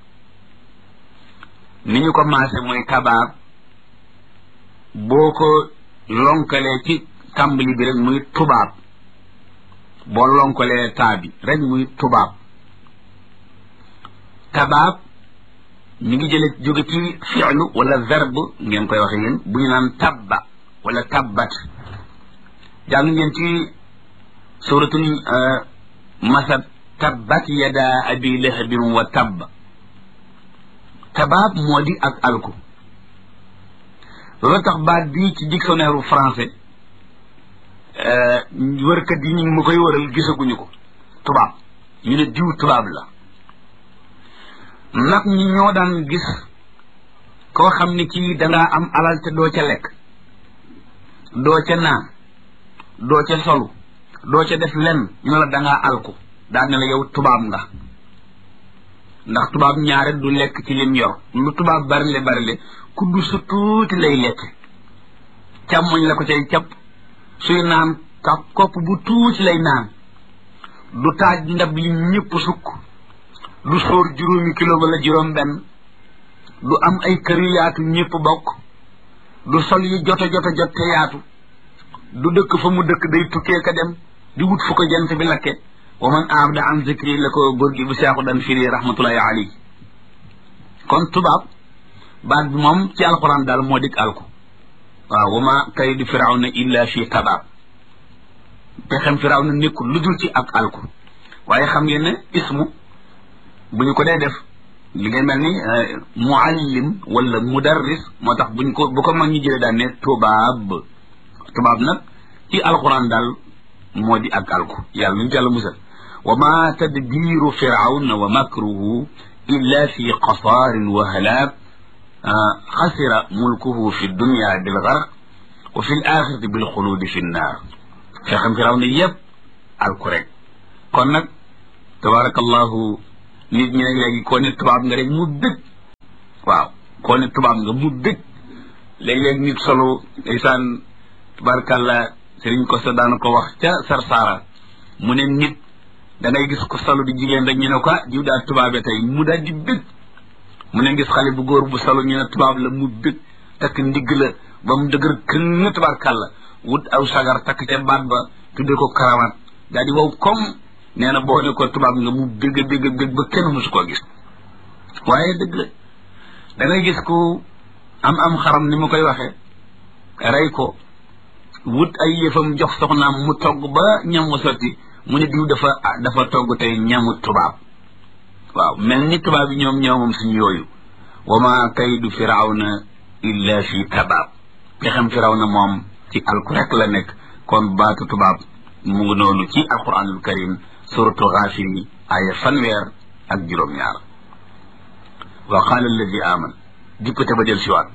ni ñu ko maase mooy tabaab boo ko lonkalee ci tàmbali bi rek muy tubaab boo lonkalee taa bi rek muy tubaab tabaab mi ngi jële jóge ci fi'lu wala verbe ngeen koy waxe yéen bu ñu naan tabba wala tabbat jàng ngeen ci suratul masad tabbat yada abi lahabin wa tabb tabaab moo di ak alku loolu tax baat bii ci dictionnaire français wërkat yi ñu ngi ma koy wëral gisaguñu ko tubaab ñu ne diw tubaab la nag ñi ñoo daan gis koo xam ne kii dangaa am alal te doo ca lekk doo ca naan doo ca solu doo ca def lenn ñu la dangaa alku daan ne la yow tubaab nga ndax tubaab ñaare du lekk ci lim yor lu tubaab barile barile kuddu su tuuti lay lekk càmmoñ la ko cay capp suy naan kap kopp bu tuuti lay naan du taaj ndab li ñëpp sukk du sóor juróomi kilo wala juróom benn du am ay kër yu yaatu ñëpp bokk du sol yi joto joto jot te yaatu du dëkk fa mu dëkk day tukkee ka dem di wut fu ko jant bi lakke wa man aabda an zikri la ko góor gi bu seexu daan firi rahmatullahi alayhi kon tubaab baat bi moom ci alquran daal moo dik alku waaw wa ma kaydu firawna illa fi tabaab pexem firawna nekkul lu dul ci ak alku waaye xam ngeen ne ismu bu ñu ko dee def li ngay mel ni muallim wala mudarris moo tax buñ ko bu ko mag ñi jëlee daan ne tubaab tubaab nag ci alquran daal moo di ak alku yàlla nuñu ci yàlla musal wa ma tadbiru firawna wa makruhu illa fi qasaarin wa halaak xasira mulkuhu fi dunya bil garq wa fi l axirati bil xuluudi fi nnaar fexem firawna yëpp alku rek kon nag tabarakallahu nit ñi nag léegi koo ne tubaab nga rek mu dëgg waaw koo ne tubaab nga mu dëgg léeg-léeg nit solo ndeysaan tabarakallah sëriñ ko sa daana ko wax ca Sarsara mu ne nit da ngay gis ko solo di jigéen rek ñu ne ko jiw daal tubaabe tey mu daal di dëgg mu ne gis xale bu góor bu solo ñu ne tubaab la mu dëgg takk ndigg la ba mu dëgër kën tabarakallah wut aw sagar takk ca baat ba tudde ko karawaat daal di wow comme nee na boo ne ko tubaab nga mu bégg bégg bégg ba kenn musu koo gis waaye dëgg la da ngay gis ku am am xaram ni ma koy waxee rey ko wut ay yëfam jox soxnaam mu togg ba ñam wa sotti mu ne diw dafa dafa togg tey ñamu tubaab waaw mel ni tubaab yi ñoom ñoomam suñu yooyu wa ma kaydu firawna illa fi tabaab pexem firawna moom ci alku rek la nekk kon baatu tubaab mu ngi noonu ci alquranul karim suratu Ghafir yi aya fanweer ak juróom-ñaar wa qaala alladi aman dippate ba jël siwaat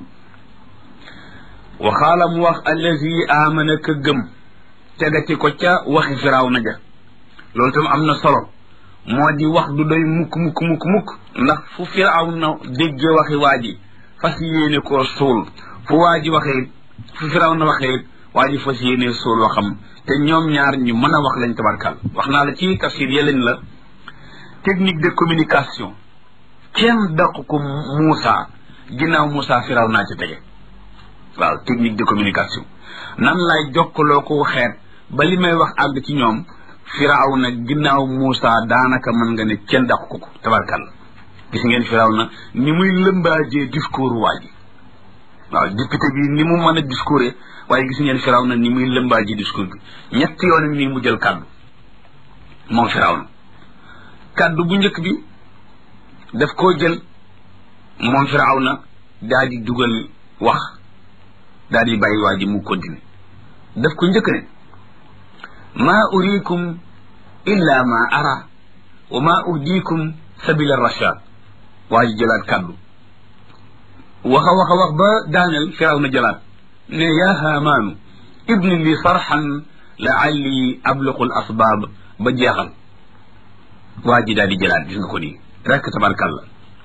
wa qaala mu wax alladi amana ka gëm tegati ko ca waxi firawna ja loolu tam am na solo moo di wax du doy mukk mukk mukk mukk ndax fu firawna déggee waxi waa ji fas yéene koo suul fu waa ji waxee fu firawna waxee waa ji fas yéene suul waxam te ñoom ñaar ñu mën a wax lañ tabarkal wax naa la ci tafsir yëleñ la technique de communication kenn daq ko Moussa ginnaaw Moussa firaw naa ci tege waaw technique de communication nan lay jokkaloo ko xeet ba li may wax àgg ci ñoom firaw na ginnaaw Moussa daanaka mën nga ne kenn daq ko ko tabarkal gis ngeen firaw na ni muy lëmbaajee discours waa ji waaw député bi ni mu mën a discours waaye gis ngeen firaw na ni muy lëmbaaji discours bi ñetti yoon nii mu jël kàddu moom firaw na kàddu bu njëkk bi daf koo jël moom firaw na daal di dugal wax daal di bàyyi waa ji mu continuer daf ko njëkk ne maa uriikum illa ma ara wa maa uhdiikum sabila rashad waa ji jëlaat kàddu waxa waxa wax ba daaneel firaw na jëlaat ne yaa haamaanu ibni li sarxan laalli abluqu l asbaab ba jeexal waa ji daal di jëlaat gis nga ko nii rek tabarkalla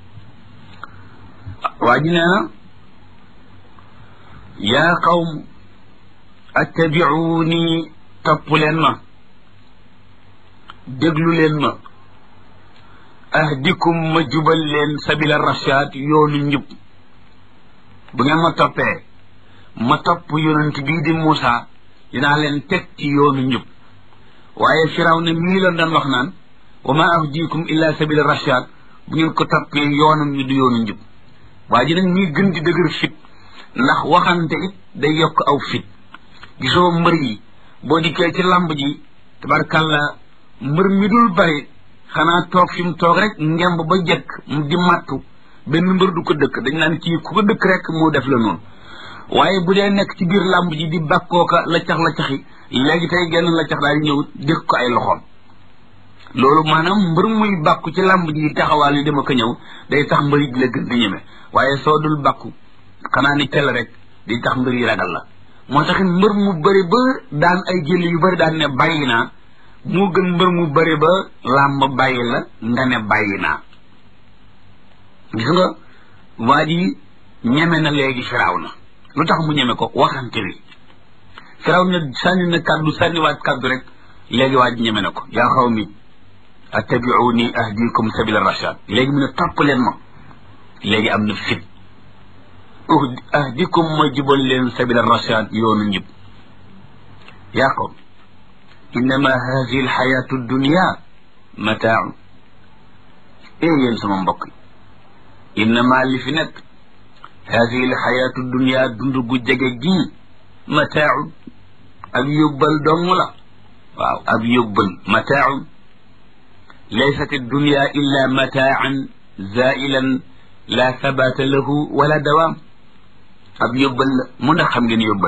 waa ji nee na yaa qawm attabicuuni topp leen ma déglu leen ma ahdikum ma jubal leen sabila rashaad yoonu njub bu ngeen ma toppee ma topp yonent bii di Moussa dinaa leen teg ci yoonu njub waaye firaw ne mii la doon wax naan wa ma ahdikum illa sabila rashad bu ngeen ko toppee yoonam ñu du yoonu njub waa ji nag ñuy gën di dëgër fit ndax waxante it day yokk aw fit gisoo mbër yi boo dikkee ci lamb ji tabarkalla mbër mi dul bari xanaa toog fi mu toog rek ngemb ba jekk di mattu benn mbër du ko dëkk dañ naan kii ku ko dëkk rek moo def la noonu waaye bu dee nekk ci biir làmb ji di bakkooka la cax la caxi léegi tey genn la cax daal di ñëw dëkk ko ay loxoom loolu maanaam mbër muy bàkku ci làmb ji taxawaal yi dama ko ñëw day tax mbër yi di la gën di ñeme waaye soo dul bàkku xanaa ni tel rek di tax mbër yi ragal la moo tax mbër mu bëri ba daan ay jël yu bëri daan ne bàyyi naa moo gën mbër mu bëri ba làmb bàyyi la nga ne bàyyi naa gis nga waa ji ñeme na léegi firaaw na lu tax mu ñeme ko waxante wi firaaw na sànni na kàddu sànniwaat kàddu rek léegi waa ji ñeme na ko yaa xaw mi attabi'uni ahdikum sabila rashad léegi mu ne topp leen ma léegi am na fit ahdikum ma jubal leen sabila rashad yoonu njub yaa qawm innama hadihi alxayatu dunya mataaun ee yéen sama mbokk yi innama li fi nekk hadihi alxayatu dunya dund gu jege gii mataaun ab yóbbal dong la waaw ab yóbbal mataaun laysat addunya illa mataan zailan la sabata lahu wala dawaam ab yóbbal la mu ndax xam ngeen yóbbal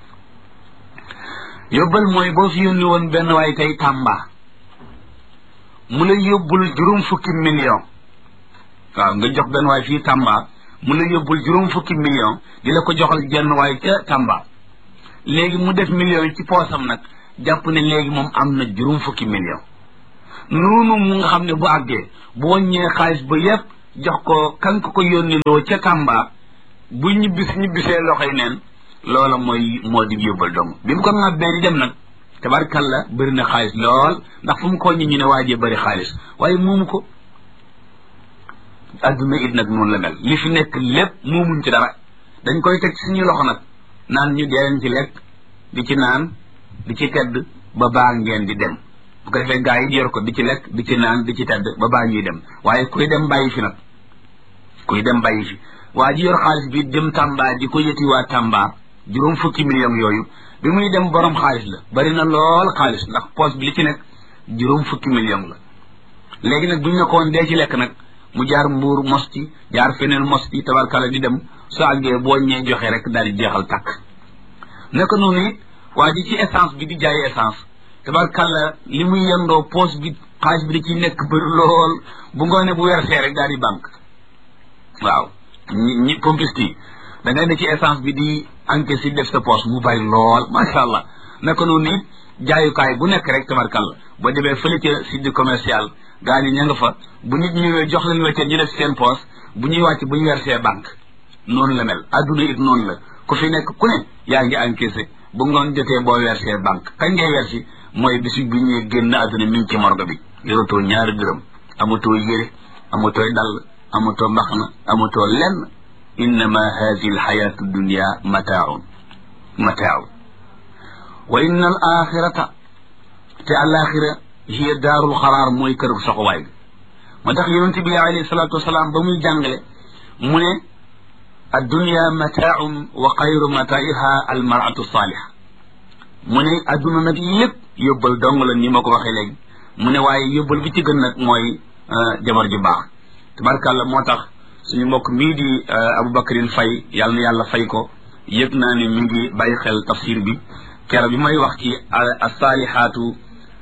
yóbbal mooy boo fi yónni woon benn waay tey Tamba mu la yóbbul juróom fukki million waaw nga jox benn waay fii Tamba mu la yóbbul juróom fukki million di la ko joxal jenn waay ca Tamba léegi mu def million yi ci poosam nag jàpp ne léegi moom am na juróom fukki million noonu mu nga xam ne bu àggee bu wàññee xaalis ba yépp jox ko kan ko ko yónniloo ca Tamba bu ñibbis ñibbisee loxoy neen loola mooy moo di yóbbal dong bi mu ko ŋàbbee di dem nag tabarkalla bëri na xaalis lool ndax fu mu ko ñi ñu ne waajee bëri xaalis waaye moomu ko adduna it nag noonu la mel li fi nekk lépp moomuñ ci dara dañ koy teg suñu loxo nag naan ñu dee ci lekk di ci naan di ci tedd ba baa ngeen di dem bu ko defee gaa yi yor ko di ci lekk di ci naan di ci tedd ba baa ñuy dem waaye kuy dem bàyyi fi nag kuy dem bàyyi fi waa ji yor xaalis bi dem Tamba di ko yëti waa Tamba juróom fukki millions yooyu bi muy dem borom xaalis la bari na lool xaalis ndax poche bi li ci nekk juróom fukki millions la léegi nag buñ ne ko woon dee ci lekk nag mu jaar mbuur mos ci jaar feneen mos ci tabarkala di dem su àggee boo ñee joxe rek daal di jeexal tàkk naka noonu it waa ji ci essence bi di jaay essence tabarkalla li muy yendoo poche bi xaalis bi da ciy nekk bëri lool bu ngoonee bu wersee rek daal di banque waaw ñi ñi pompiste yi da ngay ne ci essence bi di encaisse def sa poche mu bari lool macha allah naka noonu it jaayukaay bu nekk rek tabarkalla boo demee fële ca site commercial gaa ñi ña nga fa bu nit ñëwee jox leen weccet ñu def seen poche bu ñuy wàcc bu ñu wersee banque noonu la mel adduna it noonu la ku fi nekk ku ne yaa ngi encaissé bu ngoon jotee boo versé banque kañ ngay versi mooy bisu bi ñuy génn adduna mi ngi ci morgue bi yoratoo ñaari dërëm amatoo yére amatoo dàll amatoo mbaxna amatoo lenn innama hadihi alxayatu dunia mataaun mataaun wa inna al axirata te alaxira hiya daarul xaraar mooy kër soxowaay bi moo tax yonente bi alayhi salatu wasalaam ba muy jàngale mu ne addunia mataaun wa xayru mataiha almaratu saaliha mu ne adduna nag lépp yóbbal dong la ni ma ko waxee léegi mu ne waaye yóbbal bi ci gën nag mooy jabar ju baax tabarkàlla moo tax suñu mbokk mii di Aboubacrine Faye yàlla na yàlla fay ko yëg naa ne mi ngi bàyyi xel tafsir bi kero bi may wax ci asalihaatu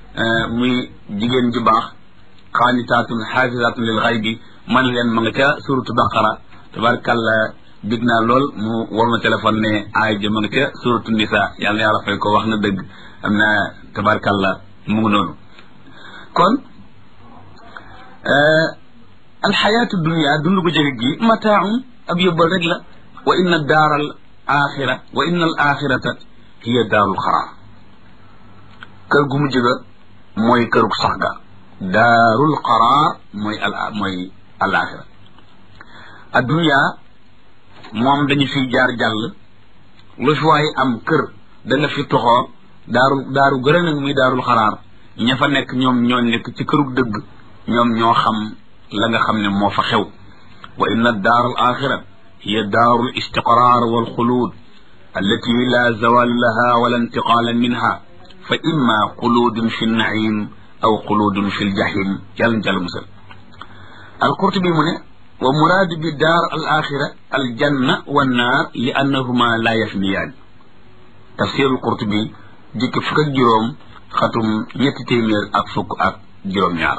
muy jigéen ju baax xaanitaatun xaafisatun lil xaybi man leen ma nga ca suratu baqara tabarkàlla big naa lool mu war ma téléphone ne aay ja ma nga ca suratu nisa yàlla na yàlla fay ko wax na dëgg am na tabarkàlla mu ngi noonu kon alxayaatu dunia dund gu jege gi mataaun ab yóbbal rek la wa inna daar al axira wa inna al axirata hiya daarul xaraar kër gu mujj ga mooy kërug sax ga daarul xaraar mooy al mooy al axira addunia moom dañu fiy jaar jàll lu fi waay am kër da nga fi toxoo daaru daaru gërë nag muy daarul xaraar ña fa nekk ñoom ñoo nekk ci kërug dëgg ñoom ñoo xam la nga xam ne moo fa xew wa inna daar al axira hiya daaru l istiqraar wal xuluud allati la zawal laha wala intiqaala minha fa imma xuluudun fi nnaim aw xuluudun fi ljahim yàlla na jàll musal alqurtubi mu ne wa muraadu bi daar al axira aljanna wannaar li annahuma la yafniyaan tafsir alqurtubi jikki fukk ak juróom xatum ñetti téeméer ak fukk ak juróom-ñaar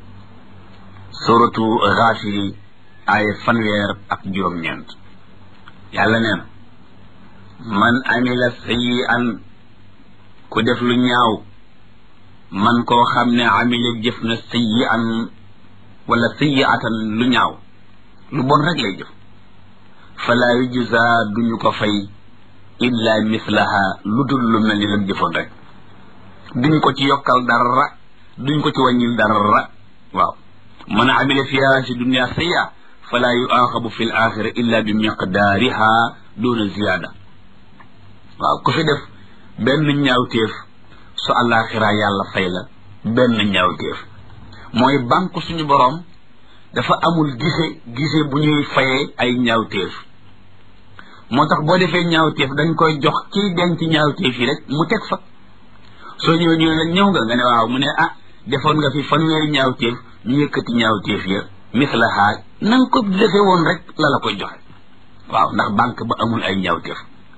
suratu Gaafiri aaya fanweer ak juróom-ñeent yàlla neen man amila sayyi'an ku def lu ñaaw man koo xam ne amila jëf na sayyi'an wala sayyi'atan lu ñaaw lu bon rek lay jëf fala yujza duñu ko fay illa mislaha lu dul lu mel ni lam jëfoon rek duñ ko ci yokkal dara duñ ko ci wàññil dara waaw man amila fiha si dunia sayya fala yuaxabu fi l axira illa bi miqdaariha duna ziyaada waaw ku fi def benn ñaawteef su àllaaxira yàlla fay la benn ñaawteef mooy banque suñu boroom dafa amul gise gise bu ñuy fayee ay ñaawteef moo tax boo defee ñaawteef dañ koy jox kiy denc ñaawteef yi rek mu teg fa soo ñëwee ñu la ñëw nga nga ne waaw mu ne ah defoon nga fi fanweeri ñaawteef ñu yëkkati ñaawteef ya mislaha na nga ko defee woon rek la la koy joxe waaw ndax banque ba amul ay ñaawteef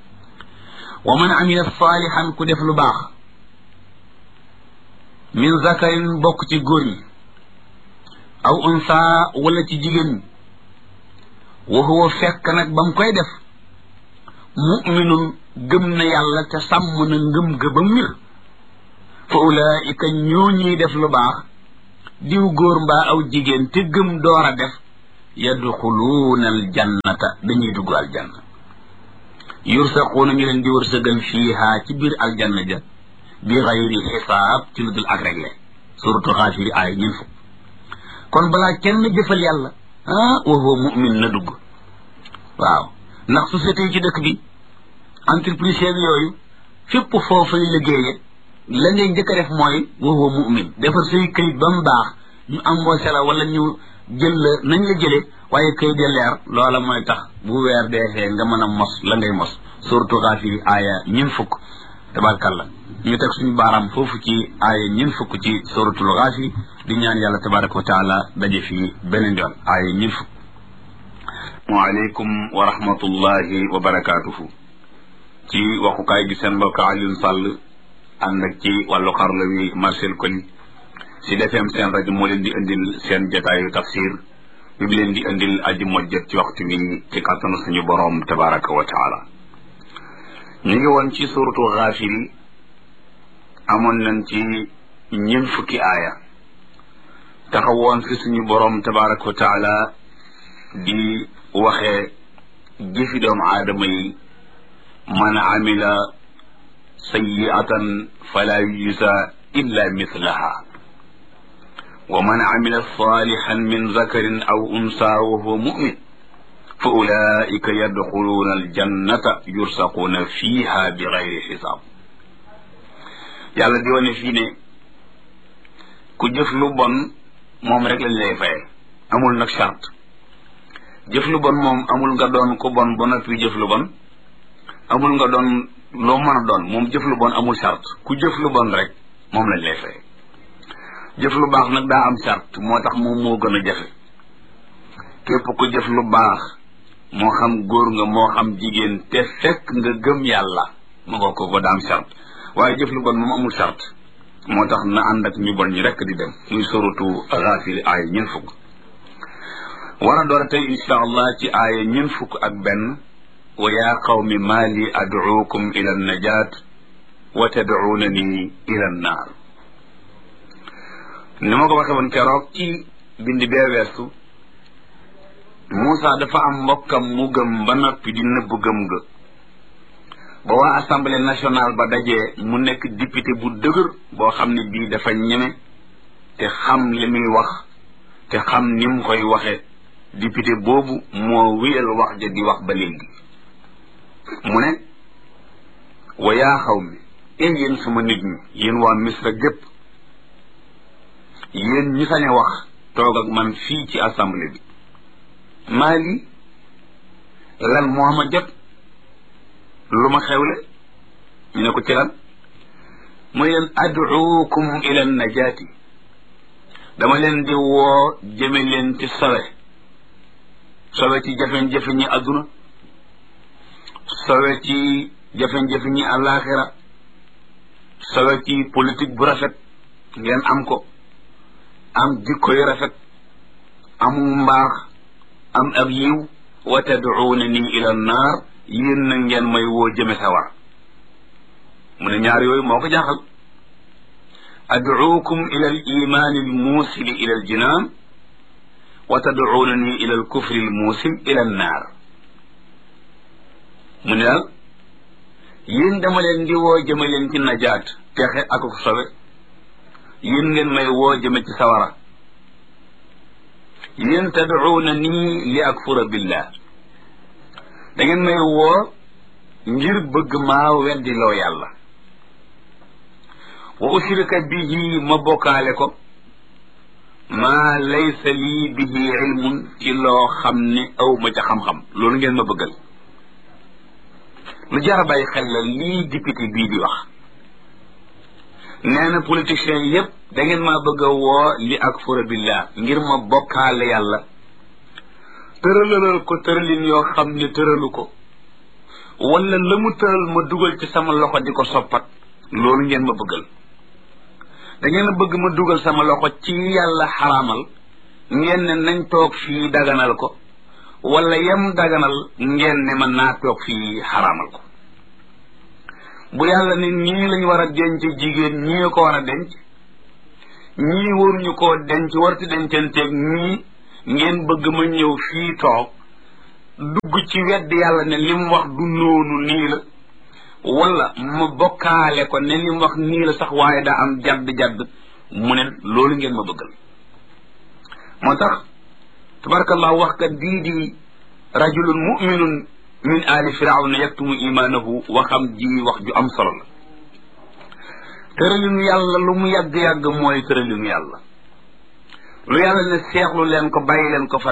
wa man amila saalihan ku def lu baax min zakarin bokk ci góor ñi aw unsa wala ci jigéen ñi wa huwa fekk nag ba mu koy def muminun gëm na yàlla te sàmm na ngëm ga ba mir fa ulaika ñoo ñuy def lu baax diw góor mbaa aw jigéen te gëm door a def yadxuluuna aljannata dañuy dugg aljanna yursaquuna ñu leen di wërsëgal fiiha ci biir aljanna ja bi xayri xisaab ci lu dul ak réglé suratu xaafiri aay ñun fukk kon balaa kenn jëfal yàlla ah wa huwa mu'min na dugg waaw ndax société yi ci dëkk bi entreprise yooyu fépp foofay liggéeye la ngay njëkk a def mooy wa huwa mu'min defar say këyit ba mu baax ñu embauché la wala ñu jël la nañ la jële waaye këyit de leer loola mooy tax bu weer deexee nga mën a mos la ngay mos suratu xaafiri aaya ñun fukk tabarkalla ñu teg suñu baaraam foofu ci aaya ñun fukk ci suratul xaafiri di ñaan yàlla tabaraka wa taala daje fii beneen yoon aaya ñun fukk waaleykum wa rahmatullahi wa barakatuhu ci waxukaay gi seen mbokk Alioune Sall ànd ak ci wàllu xarla wi Marcel Koli si defeem seen rajo moo leen di indil seen jotaayu tafsir bi bi leen di indil aji mojjat ci waxtu bi ci kàttanu suñu borom tabaraka wa taala ñu ngi woon ci suratu xaafiri amoon nañ ci ñeent fukki aaya taxawoon fi suñu borom tabaraka wa taala di waxee jëfi doomu aadama yi man amila sayyi'atan fala yujza illa mislaha wa man amila salihan min zakarin aw unsa wa huwa mu'min fa ulaika yadxuluuna aljannata yursaquuna fiha bi gayri xisaab yàlla di wane fii ne ku jëf lu bon moom rek lañ lay faye amul nag charte jëf lu bon moom amul nga doon ku bon ba noppi jëf lu bon amul nga doon loo mën a doon moom jëf lu bon amul charte ku jëf lu bon rek moom lañ lay faye jëf lu baax nag daa am charte moo tax moom moo gën a jafe képp ku jëf lu baax moo xam góor nga moo xam jigéen te fekk nga gëm yàlla ma nga ko ko daa am charte waaye jëf lu bon moom amul charte moo tax na ànd ak ñu bon ñi rekk di dem muy suratu Gaafir aaya ñeent fukk war a door a tey insha allah ci aaya ñeent fukk ak benn wa yaa qawmi maa li ad'uukum ila najaat wa tad'uunani ila naar ni ma ko waxee woon keroog ci bindi bee weesu Moussa dafa am mbokkam mu gëm ba noppi di nëbb gëm ga ba waa assemblée nationale ba dajee mu nekk député bu dëgër boo xam ne bii dafa ñeme te xam li muy wax te xam ni mu koy waxe député boobu moo wéyal wax ja di wax ba léegi mu ne wa yaa xaw mi ee yéen sama nit ñi yéen waa Misra gépp yéen ñi sañ a wax toog ak man fii ci assemblée bi maa lii lan moo ma jot lu ma xewle ñu ne ko ci lan mu leen ad'uukum ila najaati dama leen di woo jëme leen ci sowe sowe ci jafe-jafe ñi adduna sowe ci jafe-jafe ñi àllaaxira sowe ci politique bu rafet ngeen am ko am jikko yu rafet amu mbaax am ab yiw wa tad'uunani ila naar yéen na ngeen may woo jëme sawar mu ne ñaar yooyu moo ko jaaxal ad'uukum ila al iman al muusil ila al jinaan wa tad'uunani ila al kufri al muusil ila an naar mu ne daal yéen dama leen di woo jëme leen ci najaat texe ak ko sobe yéen ngeen may woo jëme ci sawara yéen tad'uunani li akfura billah da ngeen may woo ngir bëgg maa weddi loo yàlla wa ushrika bihi ma bokkaale ko maa laysa lii bihi ilmun ci loo xam ne aw ma ca xam-xam loolu ngeen ma bëggal lu jar a bàyyi xel la lii député bii di wax nee na politiciens yépp da ngeen maa bëgg a woo li akfura billah ngir ma bokkaale yàlla tëralalal ko tëralin yoo xam ne tëralu ko wala la mu tëral ma dugal ci sama loxo di ko soppat loolu ngeen ma bëggal da ngeen a bëgg ma dugal sama loxo ci yàlla xaraamal ngeen ne nañ toog fii daganal ko wala yem daganal ngeen ne man naa toog fii xaraamal ko bu yàlla ne ñii lañ war a denc jigéen ñii ko war a denc ñii waruñu koo denc warti dencanteeg ñii ngeen bëgg ma ñëw fii toog dugg ci wedd yàlla ne lim wax du noonu nii la wala ma bokkaale ko ne lim wax nii la sax waaye daa am jadd-jadd mu ne loolu ngeen ma bëggal moo tax tabarakallah wax kat dii di rajulun muminun min ali firawna yaktumu imanahu waxam ji wax ju am solo la tëralinu yàlla lu mu yàgg-yàgg mooy tëralinu yàlla lu yàlla ne seexlu leen ko bàyyi leen ko fa